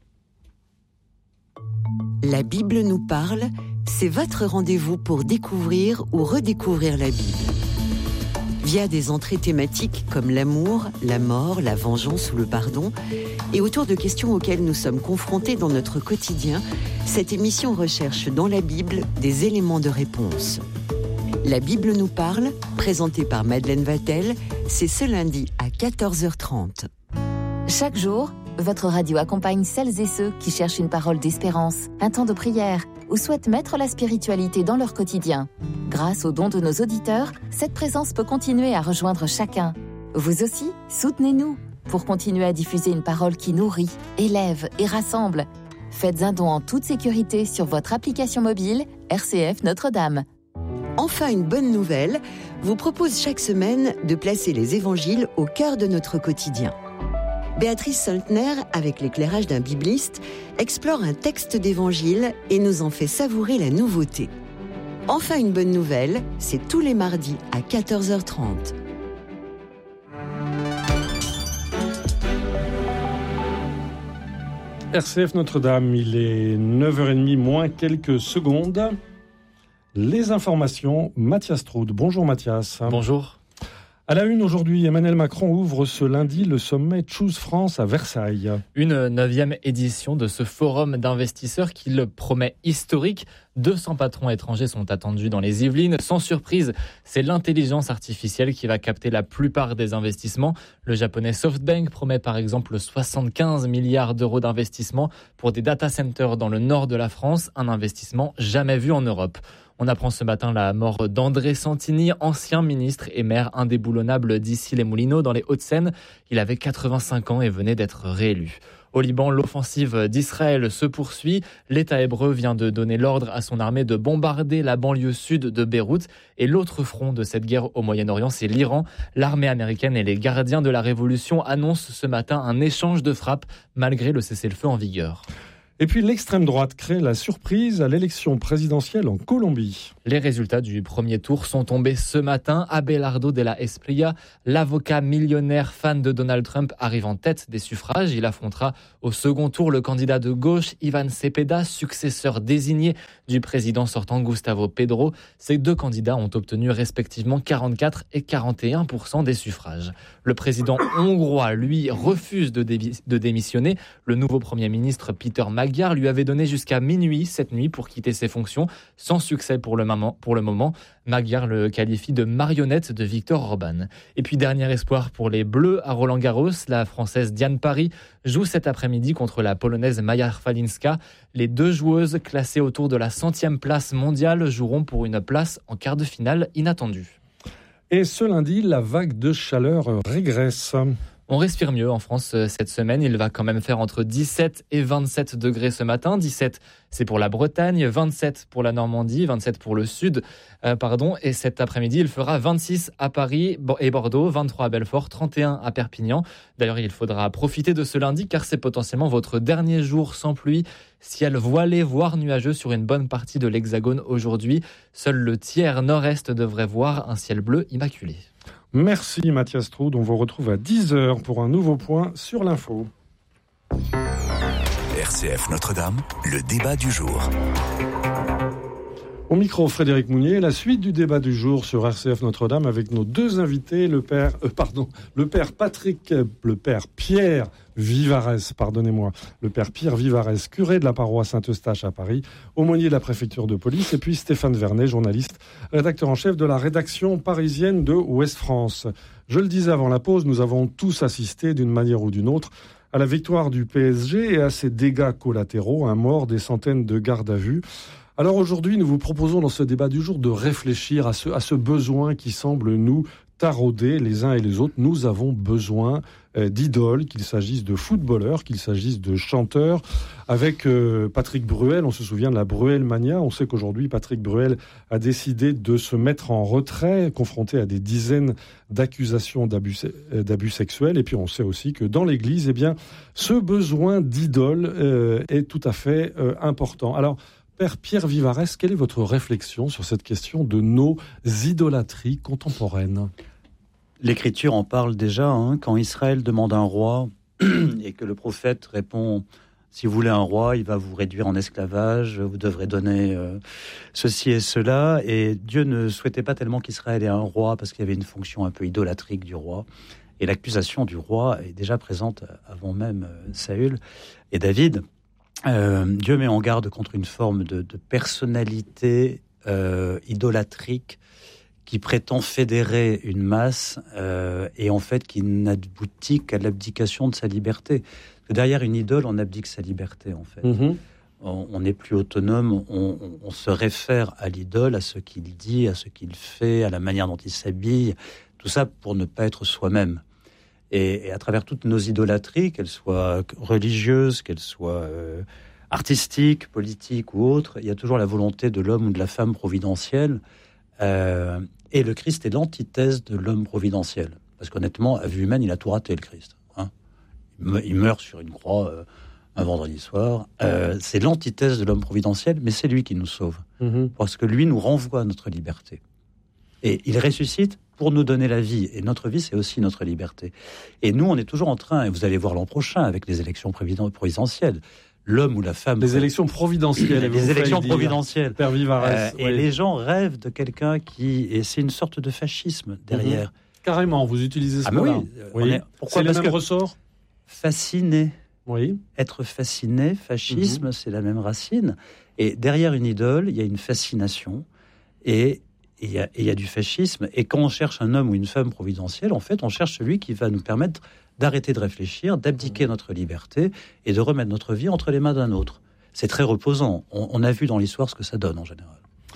La Bible nous parle, c'est votre rendez-vous pour découvrir ou redécouvrir la Bible. Via des entrées thématiques comme l'amour, la mort, la vengeance ou le pardon, et autour de questions auxquelles nous sommes confrontés dans notre quotidien, cette émission recherche dans la Bible des éléments de réponse. La Bible nous parle, présentée par Madeleine Vatel, c'est ce lundi à quatorze heures trente. Chaque jour, votre radio accompagne celles et ceux qui cherchent une parole d'espérance, un temps de prière ou souhaitent mettre la spiritualité dans leur quotidien. Grâce aux dons de nos auditeurs, cette présence peut continuer à rejoindre chacun. Vous aussi, soutenez-nous pour continuer à diffuser une parole qui nourrit, élève et rassemble. Faites un don en toute sécurité sur votre application mobile R C F Notre-Dame. Enfin, une bonne nouvelle vous propose chaque semaine de placer les évangiles au cœur de notre quotidien. Béatrice Soltner, avec l'éclairage d'un bibliste, explore un texte d'évangile et nous en fait savourer la nouveauté. Enfin, une bonne nouvelle, c'est tous les mardis à quatorze heures trente. R C F Notre-Dame, il est neuf heures trente moins quelques secondes. Les informations, Mathias Troude. Bonjour Mathias. Bonjour. À la une aujourd'hui, Emmanuel Macron ouvre ce lundi le sommet Choose France à Versailles. Une neuvième édition de ce forum d'investisseurs qui le promet historique. deux cents patrons étrangers sont attendus dans les Yvelines. Sans surprise, c'est l'intelligence artificielle qui va capter la plupart des investissements. Le japonais SoftBank promet par exemple soixante-quinze milliards d'euros d'investissement pour des data centers dans le nord de la France, un investissement jamais vu en Europe. On apprend ce matin la mort d'André Santini, ancien ministre et maire indéboulonnable d'Issy-les-Moulineaux dans les Hauts-de-Seine. Il avait quatre-vingt-cinq ans et venait d'être réélu. Au Liban, l'offensive d'Israël se poursuit. L'État hébreu vient de donner l'ordre à son armée de bombarder la banlieue sud de Beyrouth. Et l'autre front de cette guerre au Moyen-Orient, c'est l'Iran. L'armée américaine et les gardiens de la révolution annoncent ce matin un échange de frappes malgré le cessez-le-feu en vigueur. Et puis l'extrême droite crée la surprise à l'élection présidentielle en Colombie. Les résultats du premier tour sont tombés ce matin. Abelardo de la Espriella, l'avocat millionnaire fan de Donald Trump, arrive en tête des suffrages. Il affrontera au second tour le candidat de gauche, Ivan Cepeda, successeur désigné du président sortant Gustavo Petro. Ces deux candidats ont obtenu respectivement quarante-quatre et quarante et un pour cent des suffrages. Le président hongrois, lui, refuse de, dé- de démissionner. Le nouveau Premier ministre Peter Magyar lui avait donné jusqu'à minuit cette nuit pour quitter ses fonctions, sans succès pour le moment. Pour le moment. Magyar le qualifie de marionnette de Viktor Orban. Et puis dernier espoir pour les Bleus à Roland-Garros, la Française Diane Parry joue cet après-midi contre la Polonaise Maja Falinska. Les deux joueuses classées autour de la centième place mondiale joueront pour une place en quart de finale inattendue. Et ce lundi, la vague de chaleur régresse. On respire mieux en France cette semaine. Il va quand même faire entre dix-sept et vingt-sept degrés ce matin. dix-sept, c'est pour la Bretagne, vingt-sept pour la Normandie, vingt-sept pour le Sud. Euh, pardon. Et cet après-midi, il fera vingt-six à Paris et Bordeaux, vingt-trois à Belfort, trente et un à Perpignan. D'ailleurs, il faudra profiter de ce lundi car c'est potentiellement votre dernier jour sans pluie. Ciel voilé, voire nuageux sur une bonne partie de l'Hexagone aujourd'hui. Seul le tiers nord-est devrait voir un ciel bleu immaculé. Merci Mathias Troud, on vous retrouve à dix heures pour un nouveau point sur l'info. R C F Notre-Dame, le débat du jour. Au micro, Frédéric Mounier, la suite du débat du jour sur R C F Notre-Dame avec nos deux invités, le père, euh, pardon, le père Patrick, le père Pierre Vivarès, pardonnez-moi, le père Pierre Vivarès, curé de la paroisse Saint-Eustache à Paris, aumônier de la préfecture de police, et puis Stéphane Vernet, journaliste, rédacteur en chef de la rédaction parisienne de Ouest France. Je le disais avant la pause, nous avons tous assisté d'une manière ou d'une autre à la victoire du P S G et à ses dégâts collatéraux, un mort, des centaines de gardes à vue. Alors aujourd'hui, nous vous proposons dans ce débat du jour de réfléchir à ce, à ce besoin qui semble nous tarauder les uns et les autres. Nous avons besoin euh, d'idoles, qu'il s'agisse de footballeurs, qu'il s'agisse de chanteurs. Avec euh, Patrick Bruel, on se souvient de la Bruel-mania. On sait qu'aujourd'hui, Patrick Bruel a décidé de se mettre en retrait, confronté à des dizaines d'accusations d'abus, euh, d'abus sexuels. Et puis on sait aussi que dans l'Église, eh bien, ce besoin d'idole euh, est tout à fait euh, important. Alors, Père Pierre Vivarès, quelle est votre réflexion sur cette question de nos idolâtries contemporaines ? L'Écriture en parle déjà, hein, quand Israël demande un roi et que le prophète répond « Si vous voulez un roi, il va vous réduire en esclavage, vous devrez donner euh, ceci et cela ». Et Dieu ne souhaitait pas tellement qu'Israël ait un roi parce qu'il y avait une fonction un peu idolâtrique du roi. Et l'accusation du roi est déjà présente avant même euh, Saül et David. Euh, Dieu met en garde contre une forme de, de personnalité euh, idolâtrique qui prétend fédérer une masse euh, et en fait qui n'aboutit qu'à l'abdication de sa liberté. Parce que derrière une idole, on abdique sa liberté en fait. Mm-hmm. On n'est plus autonome, on, on, on se réfère à l'idole, à ce qu'il dit, à ce qu'il fait, à la manière dont il s'habille, tout ça pour ne pas être soi-même. Et, et à travers toutes nos idolâtries, qu'elles soient religieuses, qu'elles soient euh, artistiques, politiques ou autres, il y a toujours la volonté de l'homme ou de la femme providentielle. Euh, et le Christ est l'antithèse de l'homme providentiel. Parce qu'honnêtement, à vue humaine, il a tout raté, le Christ. Hein. Il, me, il meurt sur une croix euh, un vendredi soir. Euh, c'est l'antithèse de l'homme providentiel, mais c'est lui qui nous sauve. Mm-hmm. Parce que lui nous renvoie à notre liberté. Et il ressuscite pour nous donner la vie. Et notre vie, c'est aussi notre liberté. Et nous, on est toujours en train, et vous allez voir l'an prochain avec les élections présidentielles, l'homme ou la femme... Les élections providentielles. Les élections providentielles. Père Vivarès. Euh, oui. Et les gens rêvent de quelqu'un qui... Et c'est une sorte de fascisme derrière. Mmh. Carrément, vous utilisez ce ah, mot-là. Oui. oui. Est... Pourquoi ? C'est le même que ressort ? Fasciné. Oui. Être fasciné, fascisme, mmh. c'est la même racine. Et derrière une idole, il y a une fascination. Et... il y a, il y a du fascisme. Et quand on cherche un homme ou une femme providentielle, en fait, on cherche celui qui va nous permettre d'arrêter de réfléchir, d'abdiquer notre liberté et de remettre notre vie entre les mains d'un autre. C'est très reposant. On, on a vu dans l'histoire ce que ça donne, en général.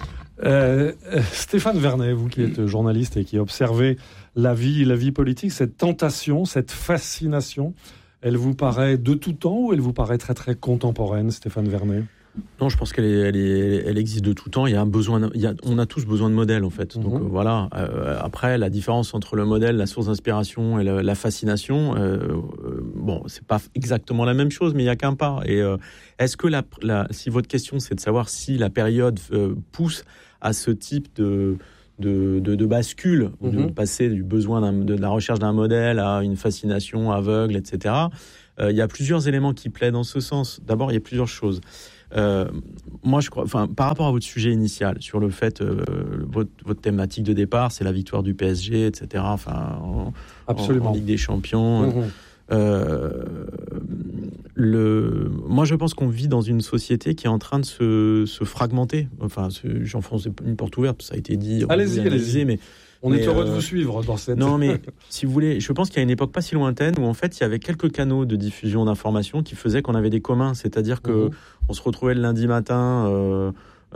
Euh, Stéphane Vernet, vous qui êtes journaliste et qui observez la vie, la vie politique, cette tentation, cette fascination, elle vous paraît de tout temps ou elle vous paraît très très contemporaine, Stéphane Vernet ? Non, je pense qu'elle est, elle est, elle existe de tout temps. Il y a un besoin, il y a, on a tous besoin de modèles en fait. Donc mmh. euh, voilà. Euh, après, la différence entre le modèle, la source d'inspiration et le, la fascination, euh, euh, bon, c'est pas exactement la même chose, mais il y a qu'un pas. Et euh, est-ce que la, la, si votre question c'est de savoir si la période euh, pousse à ce type de De, de, de bascule, mmh. de passer du besoin d'un, de la recherche d'un modèle à une fascination aveugle, et cetera. Euh, il y a plusieurs éléments qui plaident dans ce sens. D'abord, il y a plusieurs choses. Euh, moi, je crois, enfin, par rapport à votre sujet initial, sur le fait, euh, votre, votre thématique de départ, c'est la victoire du P S G, et cetera. Enfin, en, Absolument. En, en Ligue des Champions. Mmh. Euh, le... Moi, je pense qu'on vit dans une société qui est en train de se, se fragmenter. Enfin, j'enfonce une porte ouverte, ça a été dit. Allez-y, allez-y. Mais, on mais, est heureux euh... de vous suivre dans cette... Non, mais si vous voulez, je pense qu'il y a une époque pas si lointaine où, en fait, il y avait quelques canaux de diffusion d'informations qui faisaient qu'on avait des communs. C'est-à-dire que mmh. on se retrouvait le lundi matin... Euh,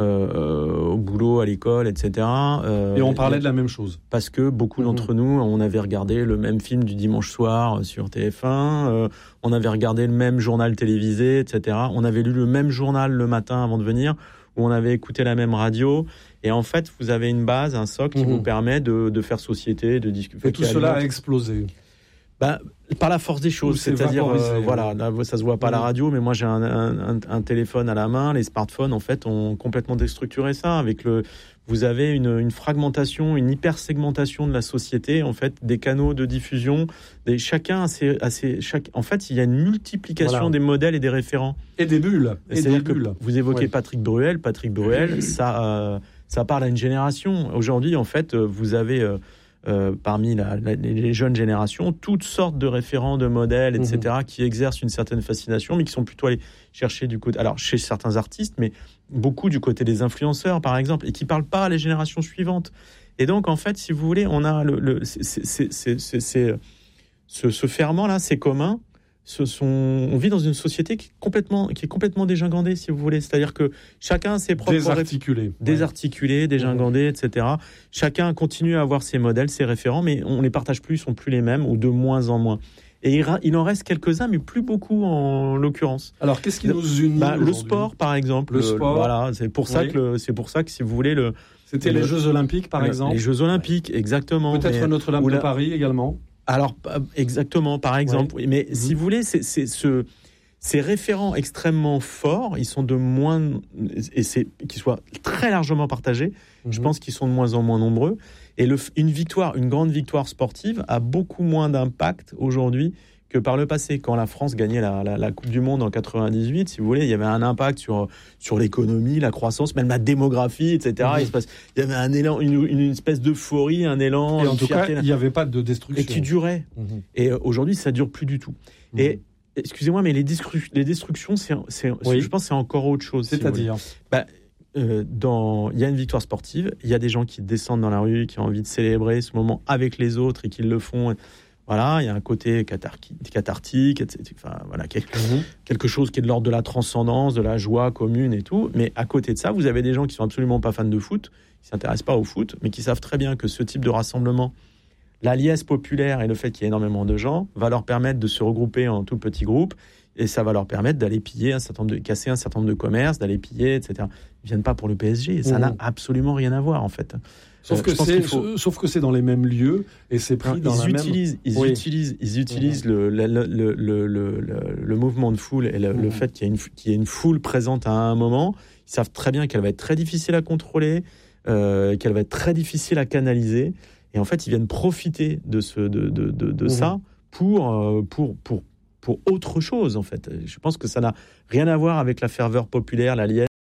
Euh, au boulot, à l'école, et cetera. Euh, et on parlait et, de la même chose. Parce que beaucoup mmh. d'entre nous, on avait regardé le même film du dimanche soir sur T F un, euh, on avait regardé le même journal télévisé, et cetera. On avait lu le même journal le matin avant de venir, où on avait écouté la même radio. Et en fait, vous avez une base, un socle mmh. qui vous permet de, de faire société, de discuter. Et tout cela a explosé. Bah, par la force des choses, c'est-à-dire, euh, voilà, là, ça se voit pas à la radio, mais moi j'ai un, un, un téléphone à la main, les smartphones en fait ont complètement déstructuré ça. Avec le, vous avez une, une fragmentation, une hyper-segmentation de la société, en fait, des canaux de diffusion, des, chacun a ses, a ses, chaque, en fait, il y a une multiplication voilà. des modèles et des référents. Et des bulles. Et c'est-à-dire que vous évoquez ouais. Patrick Bruel, Patrick Bruel, ça, euh, ça parle à une génération. Aujourd'hui, en fait, vous avez euh, Euh, parmi la, la, les jeunes générations, toutes sortes de référents, de modèles, et cetera, mmh. qui exercent une certaine fascination, mais qui sont plutôt allés chercher du côté, alors chez certains artistes, mais beaucoup du côté des influenceurs, par exemple, et qui parlent pas à les générations suivantes. Et donc, en fait, si vous voulez, on a le, le c'est, c'est, c'est, c'est, c'est, ce, ce ferment-là, c'est commun. Ce sont, on vit dans une société qui est complètement, qui est complètement dégingandée, si vous voulez. C'est-à-dire que chacun a ses propres... Désarticulé. Ré... Désarticulé, ouais. dégingandé, et cetera. Chacun continue à avoir ses modèles, ses référents, mais on ne les partage plus, ils ne sont plus les mêmes, ou de moins en moins. Et il, il en reste quelques-uns, mais plus beaucoup en l'occurrence. Alors, qu'est-ce qui nous unit bah, Le sport, par exemple. Le, le sport. Voilà, c'est pour, ça oui. que le, c'est pour ça que, si vous voulez... le C'était le, les Jeux Olympiques, par le, exemple. Les Jeux Olympiques, exactement. Peut-être mais, Notre-Dame de la... Paris, également. Alors, exactement, par exemple. Ouais. Mais mmh. si vous voulez, c'est, c'est ce, ces référents extrêmement forts, ils sont de moins... Et c'est qu'ils soient très largement partagés, mmh. je pense qu'ils sont de moins en moins nombreux. Et le, une victoire, une grande victoire sportive a beaucoup moins d'impact aujourd'hui que par le passé. Quand la France gagnait la, la, la Coupe du Monde en quatre-vingt-dix-huit, si vous voulez, il y avait un impact sur, sur l'économie, la croissance, même la démographie, et cetera. Mmh. Il, se passe, il y avait un élan, une, une espèce d'euphorie, un élan. Et en tout fierté, cas, il n'y avait pas de destruction. Et qui durait. Mmh. Et euh, aujourd'hui, ça ne dure plus du tout. Mmh. Et excusez-moi, mais les, destru- les destructions, c'est, c'est, oui. je pense que c'est encore autre chose. C'est-à-dire si bah, euh, dans, il y a une victoire sportive, il y a des gens qui descendent dans la rue, qui ont envie de célébrer ce moment avec les autres et qui le font... Voilà, il y a un côté cathartique, et cetera. Enfin, voilà, quelque, mmh. quelque chose qui est de l'ordre de la transcendance, de la joie commune et tout. Mais à côté de ça, vous avez des gens qui sont absolument pas fans de foot, qui s'intéressent pas au foot, mais qui savent très bien que ce type de rassemblement, la liesse populaire et le fait qu'il y ait énormément de gens, va leur permettre de se regrouper en tout petits groupes, et ça va leur permettre d'aller piller un certain nombre de, casser un certain nombre de commerces, d'aller piller, et cetera. Ils viennent pas pour le P S G, ça mmh. n'a absolument rien à voir en fait. Sauf que, c'est, faut... sauf que c'est dans les mêmes lieux et c'est pris non, dans ils la utilisent, même... Ils oui. utilisent, ils utilisent mmh. le, le, le, le, le, le, le mouvement de foule et le, mmh. le fait qu'il y, a une, qu'il y ait une foule présente à un moment. Ils savent très bien qu'elle va être très difficile à contrôler, euh, qu'elle va être très difficile à canaliser. Et en fait, ils viennent profiter de, ce, de, de, de, de mmh. ça pour, euh, pour, pour, pour autre chose, en fait. Je pense que ça n'a rien à voir avec la ferveur populaire, la liesse,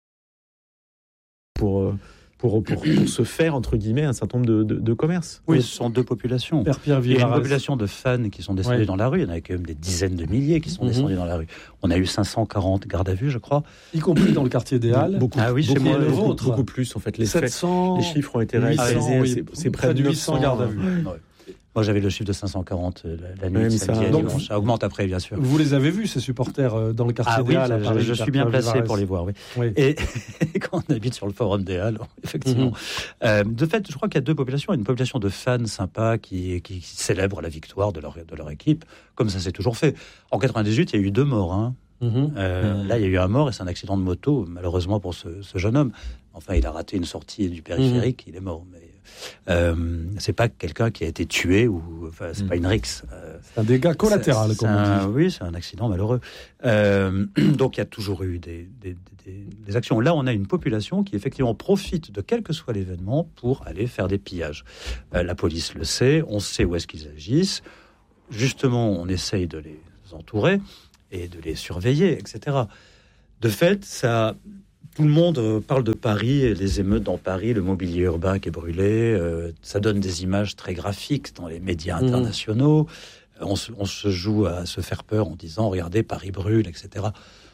pour... Euh, Pour, pour, pour se faire, entre guillemets, un certain nombre de, de, de commerces. Oui, ce sont deux populations. Père Pierre Il y a une population de fans qui sont descendus ouais. dans la rue. Il y en a quand même des dizaines de milliers qui sont mm-hmm. descendus dans la rue. On a eu cinq cent quarante gardes à vue, je crois. Y compris dans le quartier des Halles. Beaucoup, ah oui, beaucoup, chez moi, le beaucoup, beaucoup plus, en fait. Les, sept cents, les chiffres ont été réalisés. Oui, c'est, c'est près de huit cents gardes à vue. Ouais. Moi, j'avais le chiffre de cinq cent quarante la, la nuit Oui, de mais samedi ça- à donc, dimanche. Ça augmente après, bien sûr. Vous les avez vus, ces supporters, euh, dans le quartier Ah des oui, Halles à je, Paris, je suis bien Pierre placé Vivarais. pour les voir, oui. Oui. Et quand on habite sur le forum des Halles, effectivement. Mhm. Euh, de fait, je crois qu'il y a deux populations. Une population de fans sympas qui, qui, qui célèbrent la victoire de leur, de leur équipe, comme ça s'est toujours fait. En quatre-vingt-dix-huit, il y a eu deux morts. Hein. Mhm. Euh, Mhm. Là, il y a eu un mort et c'est un accident de moto, malheureusement pour ce, ce jeune homme. Enfin, il a raté une sortie du périphérique, il est mort. Mais euh, c'est pas quelqu'un qui a été tué ou enfin, c'est Mhm. pas une rixe. Euh, C'est un dégât collatéral, c'est- comme c'est on un- dit. Oui, c'est un accident malheureux. Euh, donc, il y a toujours eu des, des, des, des actions. Là, on a une population qui effectivement profite de quel que soit l'événement pour aller faire des pillages. Euh, la police le sait, on sait où est-ce qu'ils agissent. Justement, on essaye de les entourer et de les surveiller, et cetera. De fait, ça, tout le monde parle de Paris, les émeutes dans Paris, le mobilier urbain qui est brûlé. Euh, ça donne des images très graphiques dans les médias Mmh. internationaux. On se, on se joue à se faire peur en disant « Regardez, Paris brûle », et cetera.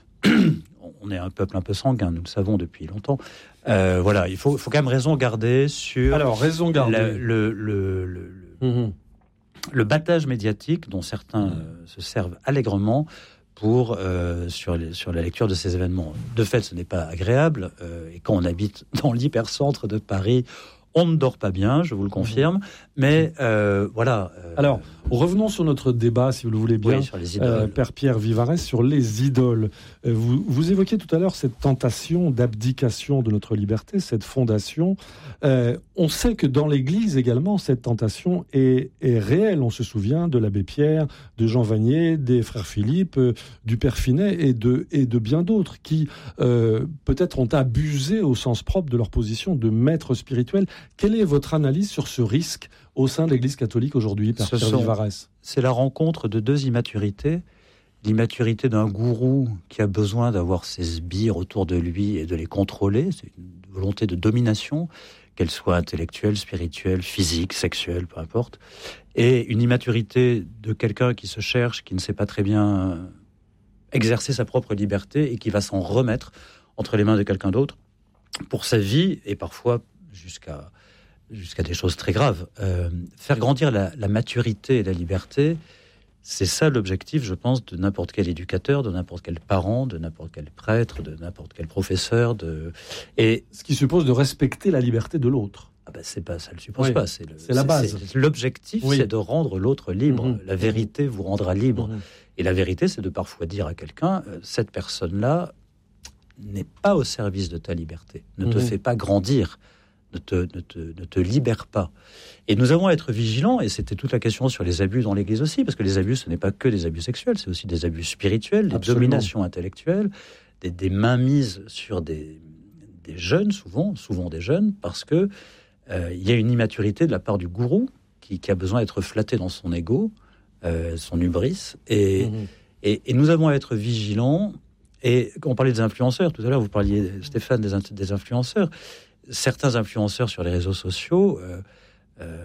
On est un peuple un peu sanguin, nous le savons depuis longtemps. Euh, voilà, il faut, faut quand même raison garder sur... Alors, raison garder. la- le, le, le, le, Mhm. le battage médiatique dont certains euh, se servent allègrement pour euh, sur, les, sur la lecture de ces événements. De fait, ce n'est pas agréable. Euh, et quand on habite dans l'hypercentre de Paris, on ne dort pas bien, je vous le confirme. Mais euh, voilà. euh, Alors, revenons sur notre débat, si vous le voulez bien, Oui, sur les idoles. euh, Père Pierre Vivarais, sur les idoles. Euh, vous, vous évoquiez tout à l'heure cette tentation d'abdication de notre liberté, cette fondation. Euh, on sait que dans l'Église également, cette tentation est, est réelle. On se souvient de l'abbé Pierre, de Jean Vanier, des frères Philippe, euh, du Père Finet et de, et de bien d'autres qui, euh, peut-être, ont abusé au sens propre de leur position de maître spirituel. Quelle est votre analyse sur ce risque au sein de l'Église catholique aujourd'hui, Père Ce Pierre sont- Vivarais? C'est la rencontre de deux immaturités. L'immaturité d'un gourou qui a besoin d'avoir ses sbires autour de lui et de les contrôler. C'est une volonté de domination, qu'elle soit intellectuelle, spirituelle, physique, sexuelle, peu importe. Et une immaturité de quelqu'un qui se cherche, qui ne sait pas très bien exercer sa propre liberté et qui va s'en remettre entre les mains de quelqu'un d'autre pour sa vie et parfois jusqu'à jusqu'à des choses très graves. Euh, faire grandir la, la maturité et la liberté, c'est ça l'objectif, je pense, de n'importe quel éducateur, de n'importe quel parent, de n'importe quel prêtre, de n'importe quel professeur. De... Et ce qui suppose de respecter la liberté de l'autre. Ah ben c'est pas, ça le suppose Oui, pas. C'est, le, c'est la base. c'est- l'objectif, Oui. c'est de rendre l'autre libre. Mhm. La vérité vous rendra libre. Mhm. Et la vérité, c'est de parfois dire à quelqu'un, euh, cette personne-là n'est pas au service de ta liberté, ne te Mhm. fait pas grandir, ne te, ne, te, ne te libère pas. Et nous avons à être vigilants, et c'était toute la question sur les abus dans l'Église aussi, parce que les abus, ce n'est pas que des abus sexuels, c'est aussi des abus spirituels, des Absolument. dominations intellectuelles, des, des mainmises sur des, des jeunes, souvent, souvent des jeunes, parce que euh, il y a une immaturité de la part du gourou qui, qui a besoin d'être flatté dans son ego, euh, son hubris, et, Mhm. et, et nous avons à être vigilants. Et quand on parlait des influenceurs, tout à l'heure, vous parliez, Stéphane, des, int- des influenceurs. Certains influenceurs sur les réseaux sociaux euh, euh,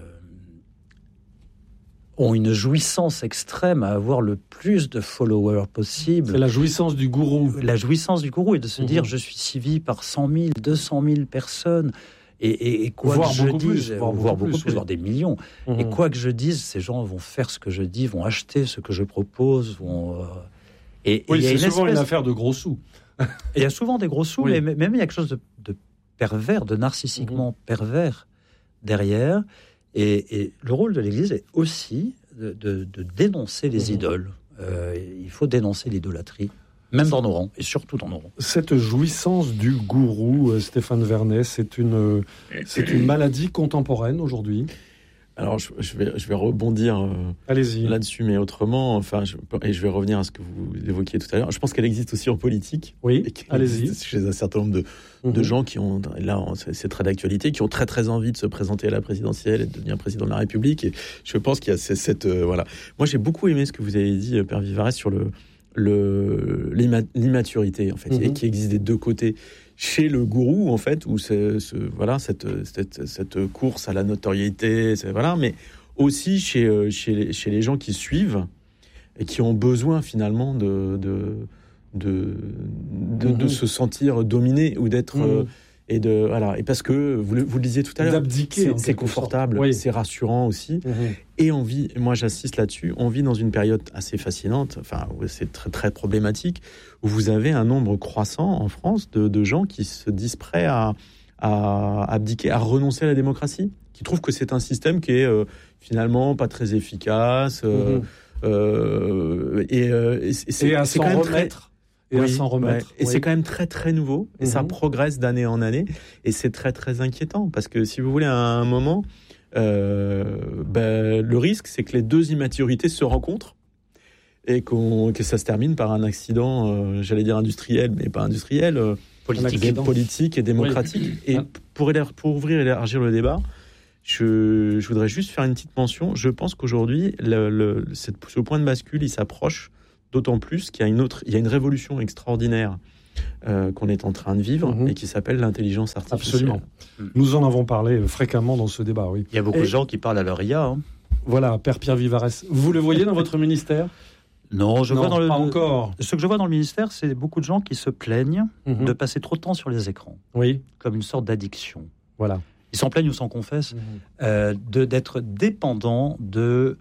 ont une jouissance extrême à avoir le plus de followers possible. C'est la jouissance du gourou. La jouissance du gourou et de se Mhm. dire je suis suivi par cent mille, deux cent mille personnes. Et, et, et quoi Voire que je beaucoup plus, dise, voire voire beaucoup beaucoup plus, plus, oui. voire des millions. Mhm. Et quoi que je dise, ces gens vont faire ce que je dis, vont acheter ce que je propose, vont. euh, et, et Oui, il y a c'est une souvent une espèce- affaire de gros sous. et il y a souvent des gros sous, Oui. mais même il y a quelque chose de, de pervers, de narcissiquement Mhm. pervers derrière. Et, et le rôle de l'Église est aussi de, de- de dénoncer les Mhm. idoles. Euh, il faut dénoncer l'idolâtrie, même dans nos rangs, et surtout dans nos rangs. Cette jouissance du gourou, euh, Stéphane Vernet, c'est une, euh, c'est une maladie contemporaine aujourd'hui. Alors, je, je vais, je vais rebondir euh, Allez-y. là-dessus, mais autrement, enfin, je, et je vais revenir à ce que vous évoquiez tout à l'heure. Je pense qu'elle existe aussi en politique. Oui, et qu'elle allez-y. existe chez un certain nombre de, de Mhm. gens qui ont, là, c'est, c'est très d'actualité, qui ont très très envie de se présenter à la présidentielle et de devenir président de la République. Et je pense qu'il y a cette, cette, euh, voilà. Moi, j'ai beaucoup aimé ce que vous avez dit, euh, Père Vivarais, sur le, le l'imma- l'immaturité, en fait, Mhm. et qui existe des deux côtés. Chez le gourou, en fait, où c'est, ce, voilà, cette, cette, cette course à la notoriété, c'est, voilà, mais aussi chez, euh, chez, les, chez les gens qui suivent et qui ont besoin finalement de, de, de, de, de Mhm. se sentir dominés ou d'être Mhm. euh, Et, de, voilà. et parce que, vous le, vous le disiez tout à l'heure, d'abdiquer, c'est, c'est confortable, oui. c'est rassurant aussi. Mmh. Et on vit, moi j'insiste là-dessus, on vit dans une période assez fascinante, enfin c'est très, très problématique, où vous avez un nombre croissant en France de, de gens qui se disent prêts à, à abdiquer, à renoncer à la démocratie, qui trouvent que c'est un système qui est euh, finalement pas très efficace. Euh, mmh. euh, et, euh, et, c'est, et à c'est s'en quand même remettre. Très... Et oui, à s'en remettre. Ouais. Et oui. c'est quand même très très nouveau, et mmh. ça progresse d'année en année, et c'est très très inquiétant, parce que si vous voulez, à un moment, euh, ben, le risque, c'est que les deux immaturités se rencontrent, et qu'on, que ça se termine par un accident, euh, j'allais dire industriel, mais pas industriel, euh, politique, et, politique et démocratique. Oui. Et pour, pour ouvrir et élargir le débat, je, je voudrais juste faire une petite mention. Je pense qu'aujourd'hui, le, le, cette, ce point de bascule, il s'approche d'autant plus qu'il y a une autre, il y a une révolution extraordinaire euh, qu'on est en train de vivre mmh. et qui s'appelle l'intelligence artificielle. Absolument. Mmh. Nous en avons parlé fréquemment dans ce débat, oui. Il y a beaucoup et, de gens qui parlent à leur I A. Hein. Voilà, Père Pierre Vivarès. Vous le voyez dans votre ministère ? Non, je non, vois dans le, pas encore. Ce que je vois dans le ministère, c'est beaucoup de gens qui se plaignent mmh. de passer trop de temps sur les écrans. Oui. Comme une sorte d'addiction. Voilà. Ils s'en plaignent ou s'en confessent mmh. euh, de, d'être dépendants de...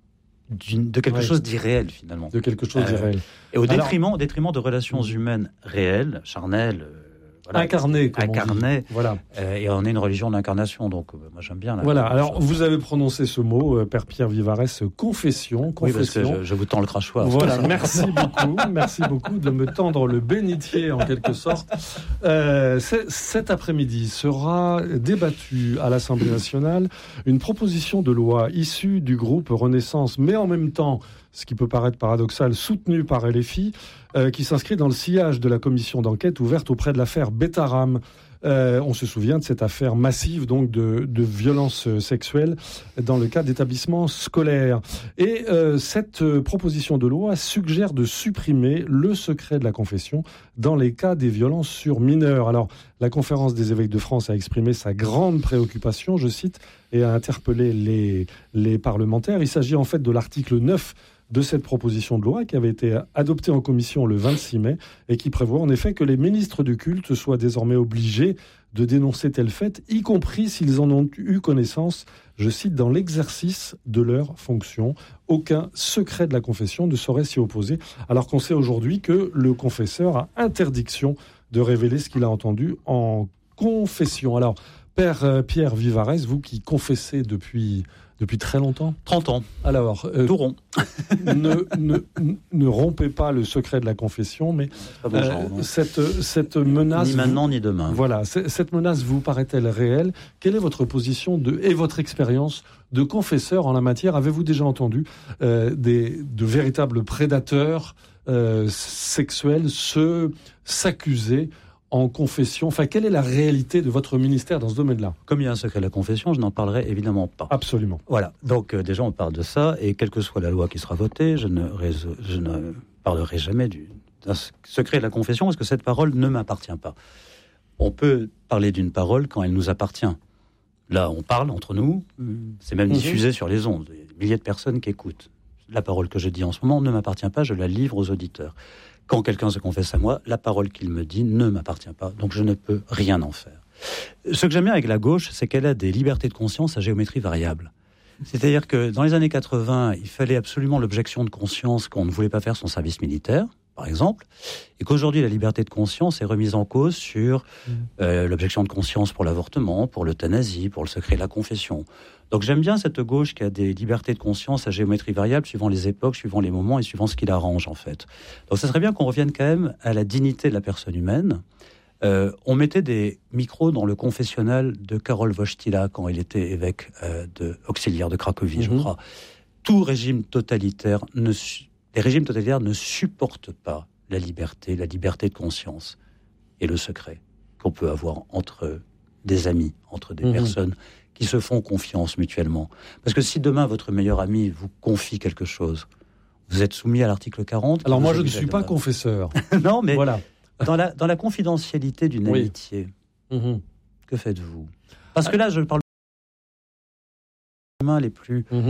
D'une, de quelque ouais. chose d'irréel, finalement. De quelque chose euh, d'irréel. Et au Alors, détriment, au détriment de relations humaines réelles, charnelles, euh, voilà, incarnées, comme incarnées. On dit. Voilà. Euh, et on est une religion d'incarnation, donc euh, moi j'aime bien. La voilà. Alors vous avez prononcé ce mot, euh, Père Pierre Vivarès, confession, confession. Oui, parce que je, je vous tends le crachoir. Voilà. Merci beaucoup, merci beaucoup de me tendre le bénitier en quelque sorte. Euh, cet après-midi sera débattue à l'Assemblée nationale une proposition de loi issue du groupe Renaissance, mais en même temps, ce qui peut paraître paradoxal, soutenu par L F I, euh, qui s'inscrit dans le sillage de la commission d'enquête ouverte auprès de l'affaire Betaram. Euh, on se souvient de cette affaire massive donc de, de violences sexuelles dans le cadre d'établissements scolaires. Et euh, cette proposition de loi suggère de supprimer le secret de la confession dans les cas des violences sur mineurs. Alors, la Conférence des évêques de France a exprimé sa grande préoccupation, je cite, et a interpellé les, les parlementaires. Il s'agit en fait de l'article neuf de cette proposition de loi qui avait été adoptée en commission le vingt-six mai et qui prévoit en effet que les ministres du culte soient désormais obligés de dénoncer tel fait, y compris s'ils en ont eu connaissance, je cite, dans l'exercice de leur fonction. Aucun secret de la confession ne saurait s'y opposer, alors qu'on sait aujourd'hui que le confesseur a interdiction de révéler ce qu'il a entendu en confession. Alors, Père Pierre Vivarès, vous qui confessez depuis... Depuis très longtemps ? trente ans. Alors, euh, tout rond. ne, ne, ne rompez pas le secret de la confession, mais bon genre, euh, cette, cette menace... Ni maintenant, vous, ni demain. Voilà, cette menace vous paraît-elle réelle ? Quelle est votre position de, et votre expérience de confesseur en la matière ? Avez-vous déjà entendu euh, des, de véritables prédateurs euh, sexuels se, s'accuser en confession? Enfin, quelle est la réalité de votre ministère dans ce domaine-là ? Comme il y a un secret de la confession, je n'en parlerai évidemment pas. Absolument. Voilà. Donc, euh, déjà, on parle de ça, et quelle que soit la loi qui sera votée, je ne, réso- je ne parlerai jamais du, d'un secret de la confession, parce que cette parole ne m'appartient pas. On peut parler d'une parole quand elle nous appartient. Là, on parle entre nous, c'est même diffusé mmh. sur les ondes. Il y a des milliers de personnes qui écoutent. La parole que je dis en ce moment ne m'appartient pas, je la livre aux auditeurs. Quand quelqu'un se confesse à moi, la parole qu'il me dit ne m'appartient pas, donc je ne peux rien en faire. Ce que j'aime bien avec la gauche, c'est qu'elle a des libertés de conscience à géométrie variable. C'est-à-dire que dans les années quatre-vingts, il fallait absolument l'objection de conscience qu'on ne voulait pas faire son service militaire, par exemple, et qu'aujourd'hui la liberté de conscience est remise en cause sur euh, l'objection de conscience pour l'avortement, pour l'euthanasie, pour le secret de la confession. Donc j'aime bien cette gauche qui a des libertés de conscience à géométrie variable, suivant les époques, suivant les moments et suivant ce qui l'arrange en fait. Donc ça serait bien qu'on revienne quand même à la dignité de la personne humaine. Euh, on mettait des micros dans le confessionnal de Karol Wojtyla quand il était évêque euh, de, auxiliaire de Cracovie, mmh. je crois. Tout régime totalitaire, ne, les régimes totalitaires ne supportent pas la liberté, la liberté de conscience et le secret qu'on peut avoir entre des amis, entre des mmh. personnes qui se font confiance mutuellement. Parce que si demain votre meilleur ami vous confie quelque chose, vous êtes soumis à l'article quarante. Alors moi je ne suis pas confesseur. Non mais voilà. dans, la, dans la confidentialité d'une oui. amitié, mmh. que faites-vous ? Parce que là je parle des humains les plus, mmh.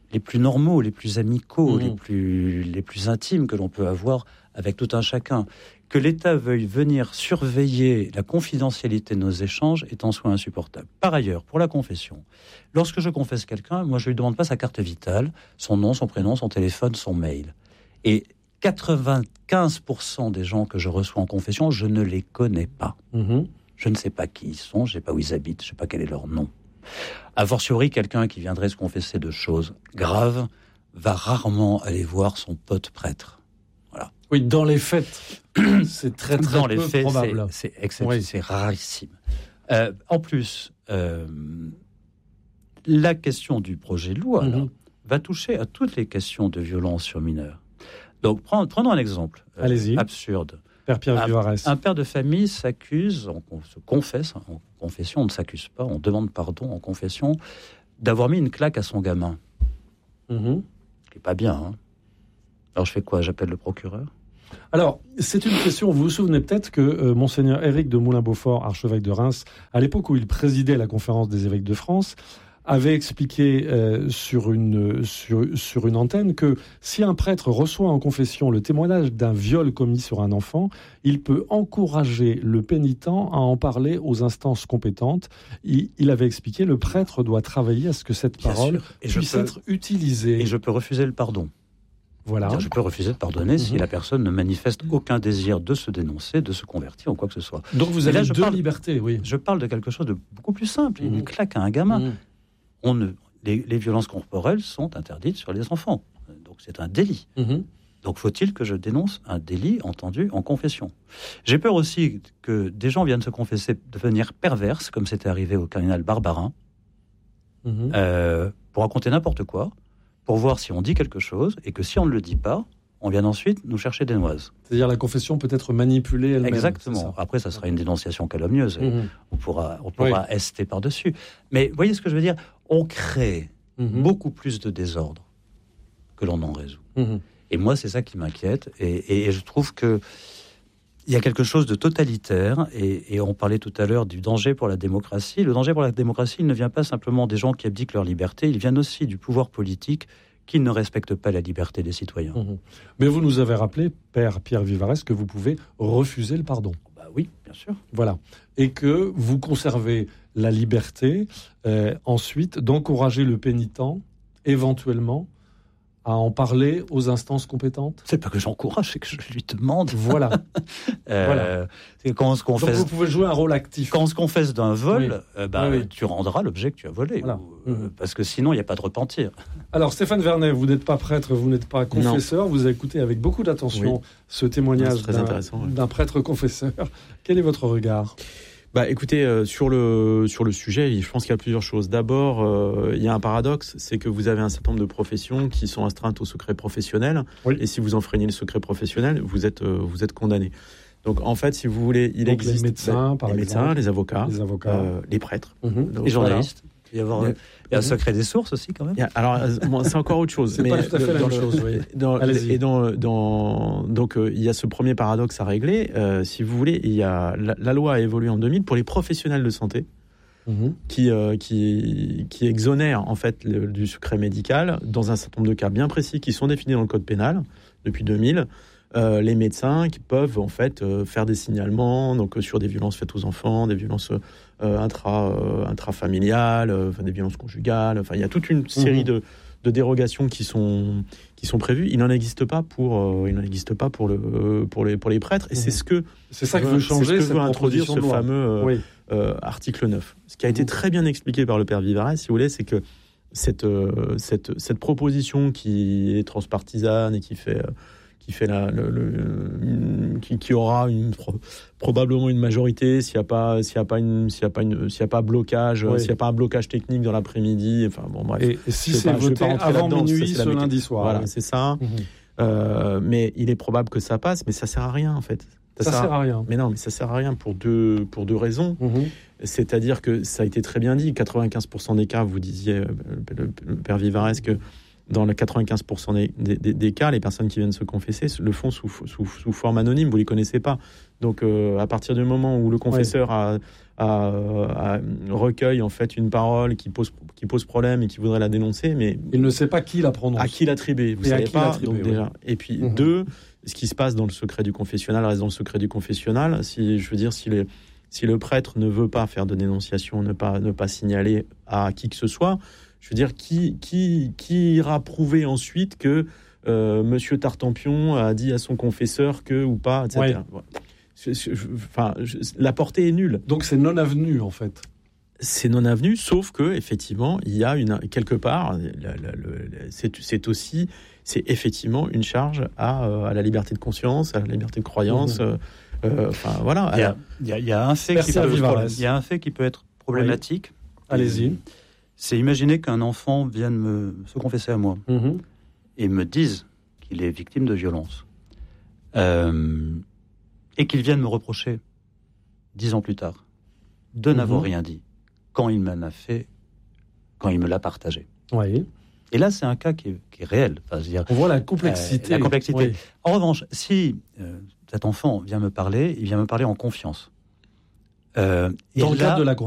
les plus normaux, les plus amicaux, Mmh. les plus, les plus intimes que l'on peut avoir avec tout un chacun. Que l'État veuille venir surveiller la confidentialité de nos échanges est en soi insupportable. Par ailleurs, pour la confession, lorsque je confesse quelqu'un, moi je lui demande pas sa carte vitale, son nom, son prénom, son téléphone, son mail. Et quatre-vingt-quinze pour cent des gens que je reçois en confession, je ne les connais pas. Mmh. Je ne sais pas qui ils sont, je ne sais pas où ils habitent, je ne sais pas quel est leur nom. A fortiori, quelqu'un qui viendrait se confesser de choses graves va rarement aller voir son pote prêtre. Voilà. Oui, dans les faits, c'est très très dans peu les faits, probable. C'est, c'est, excep- Oui. c'est rarissime. Euh, en plus, euh, la question du projet de loi Mhm. là, va toucher à toutes les questions de violence sur mineurs. Donc, prenons, prenons un exemple euh, Allez-y. absurde. Père Pierre Un, Vivarès. un père de famille s'accuse, on, on se confesse, hein, en confession, on ne s'accuse pas, on demande pardon en confession, d'avoir mis une claque à son gamin. Mhm. Ce qui n'est pas bien. Hein. Alors je fais quoi? J'appelle le procureur? Alors, c'est une question. Vous vous souvenez peut-être que euh, Monseigneur Éric de Moulin-Beaufort, archevêque de Reims, à l'époque où il présidait la conférence des évêques de France, avait expliqué euh, sur, une, sur, sur une antenne que si un prêtre reçoit en confession le témoignage d'un viol commis sur un enfant, il peut encourager le pénitent à en parler aux instances compétentes. Il, il avait expliqué le prêtre doit travailler à ce que cette Bien parole sûr. Et je puisse peux- être utilisée. Et je peux refuser le pardon. Voilà. C'est-à-dire, je peux refuser de pardonner si Mhm. la personne ne manifeste aucun désir de se dénoncer, de se convertir ou quoi que ce soit. Donc vous Et avez là, je deux parle- libertés, oui. Je parle de quelque chose de beaucoup plus simple. Mhm. Une claque à un gamin. Mhm. On ne, les, les violences corporelles sont interdites sur les enfants. Donc c'est un délit. Mhm. Donc faut-il que je dénonce un délit entendu en confession? J'ai peur aussi que des gens viennent se confesser de manière perverse, comme c'était arrivé au cardinal Barbarin, Mhm. euh, pour raconter n'importe quoi, pour voir si on dit quelque chose, et que si on ne le dit pas, on vient ensuite nous chercher des noises. C'est-à-dire la confession peut être manipulée elle-même. Exactement. c'est ça. Après, ça sera une dénonciation calomnieuse. et Mhm. On pourra, on pourra ester par-dessus. Mais vous voyez ce que je veux dire? On crée Mhm. beaucoup plus de désordre que l'on en résout. Mhm. Et moi, c'est ça qui m'inquiète. Et, et- et je trouve que il y a quelque chose de totalitaire. Et, et on parlait tout à l'heure du danger pour la démocratie. Le danger pour la démocratie, il ne vient pas simplement des gens qui abdiquent leur liberté. Il vient aussi du pouvoir politique qui ne respecte pas la liberté des citoyens. Mhm. Mais vous nous avez rappelé, Père Pierre Vivarès, que vous pouvez refuser le pardon. Bah oui, bien sûr. Voilà. Et que vous conservez la liberté, euh, ensuite, d'encourager le pénitent, éventuellement, à en parler aux instances compétentes. C'est pas que j'encourage, c'est que je lui demande. Voilà. Euh, Voilà. c'est quand on se Donc confesse, vous pouvez jouer un rôle actif. quand on se confesse d'un vol, Oui. euh, bah, Oui, oui. tu rendras l'objet que tu as volé. Voilà. ou, euh, parce que sinon, il n'y a pas de repentir. Alors Stéphane Vernet, vous n'êtes pas prêtre, vous n'êtes pas confesseur, vous avez écouté avec beaucoup d'attention Oui. ce témoignage C'est très d'un, intéressant, ouais. d'un prêtre confesseur. Quel est votre regard? Bah, écoutez, euh, sur le sur le sujet, je pense qu'il y a plusieurs choses. D'abord, euh, il y a un paradoxe, c'est que vous avez un certain nombre de professions qui sont astreintes au secret professionnel, Oui. et si vous enfreignez le secret professionnel, vous êtes euh, vous êtes condamné. Donc, en fait, si vous voulez, il Donc, existe les médecins, bah, par les exemple. médecins, les avocats, Les avocats. euh, les prêtres, Mhm. Donc, Les voilà. journalistes. Il y a, avoir, Il y a- il y a un secret des sources aussi, quand même. Il y a- alors, euh, bon, c'est encore autre chose. C'est pas tout à fait la dans même le- chose, oui. dans- Allez-y. et dans, dans, donc, euh, il y a ce premier paradoxe à régler. Euh, si vous voulez, il y a, la, la loi a évolué en deux mille pour les professionnels de santé Mhm. qui, euh, qui, qui exonèrent en fait le- du secret médical dans un certain nombre de cas bien précis qui sont définis dans le code pénal depuis deux mille. Euh, les médecins qui peuvent en fait euh, faire des signalements donc euh, sur des violences faites aux enfants, des violences euh, intra euh, intrafamiliales, euh, enfin, des violences conjugales. Enfin, il y a toute une série Mhm. de, de dérogations qui sont qui sont prévues. Il n'en existe pas pour euh, il n'en existe pas pour le euh, pour les pour les prêtres. Et Mhm. c'est ce que C'est ça que veut changer c'est ce que cette veut introduire proposition ce de loi. fameux euh, Oui. euh, article neuf. Ce qui a été très bien expliqué par le père Vivarès, si vous voulez, c'est que cette, euh, cette, cette proposition qui est transpartisane et qui fait, euh, qui, fait la, le, le- qui, qui aura une, pro- probablement une majorité s'il n'y a pas, s'il y a pas une, s'il y a pas une, s'il y a pas blocage, Oui. s'il y a pas un blocage technique dans l'après-midi. Enfin bon, bref. Et, et si Je vais c'est pas- je vais voté pas rentrer avant là-dedans, ça, minuit c'est la ce méca- lundi soir. Voilà, oui. c'est ça. Mhm. Euh, mais il est probable que ça passe, mais ça sert à rien en fait. Ça sert à rien. Mais non, mais ça sert à rien pour deux, pour deux raisons. Mhm. C'est-à-dire que ça a été très bien dit, quatre-vingt-quinze pour cent des cas, vous disiez, euh, le, le père Vivarès, que dans les quatre-vingt-quinze pour cent des, des, des cas, les personnes qui viennent se confesser le font sous, sous, sous forme anonyme, vous les connaissez pas. Donc, euh, à partir du moment où le confesseur ouais. a, a, a recueille en fait une parole qui pose qui pose problème et qui voudrait la dénoncer, mais il ne sait pas qui la prononce, à qui l'attribuer, vous et savez pas. Donc ouais. déjà, et puis mmh. deux, ce qui se passe dans le secret du confessionnal reste dans le secret du confessionnal. Si je veux dire, si les si le prêtre ne veut pas faire de dénonciation, ne pas ne pas signaler à qui que ce soit, je veux dire, qui qui qui ira prouver ensuite que euh, Monsieur Tartampion a dit à son confesseur que ou pas, et cetera. Ouais. Je, je, je, enfin, je, la portée est nulle. Donc c'est non avenu en fait. C'est non avenu, sauf que effectivement, il y a une quelque part, la, la, la, c'est, c'est aussi, c'est effectivement une charge à, à la liberté de conscience, à la liberté de croyance. Mmh. Euh, euh, enfin voilà. Il y a, il y a, il y a un fait qui peut, il y a un fait qui peut être problématique. Oui. Allez-y. C'est imaginer qu'un enfant vienne me se confesser à moi mmh. et me dise qu'il est victime de violence. Euh, et qu'il vienne me reprocher, dix ans plus tard, de mmh. n'avoir rien dit, quand il m'en a fait, quand il me l'a partagé. Oui. Et là, c'est un cas qui est, qui est réel. Enfin, je veux dire, on voit la complexité. Euh, la complexité. Oui. En revanche, si euh, cet enfant vient me parler, il vient me parler en confiance. Euh, Dans le là, cadre de la confiance.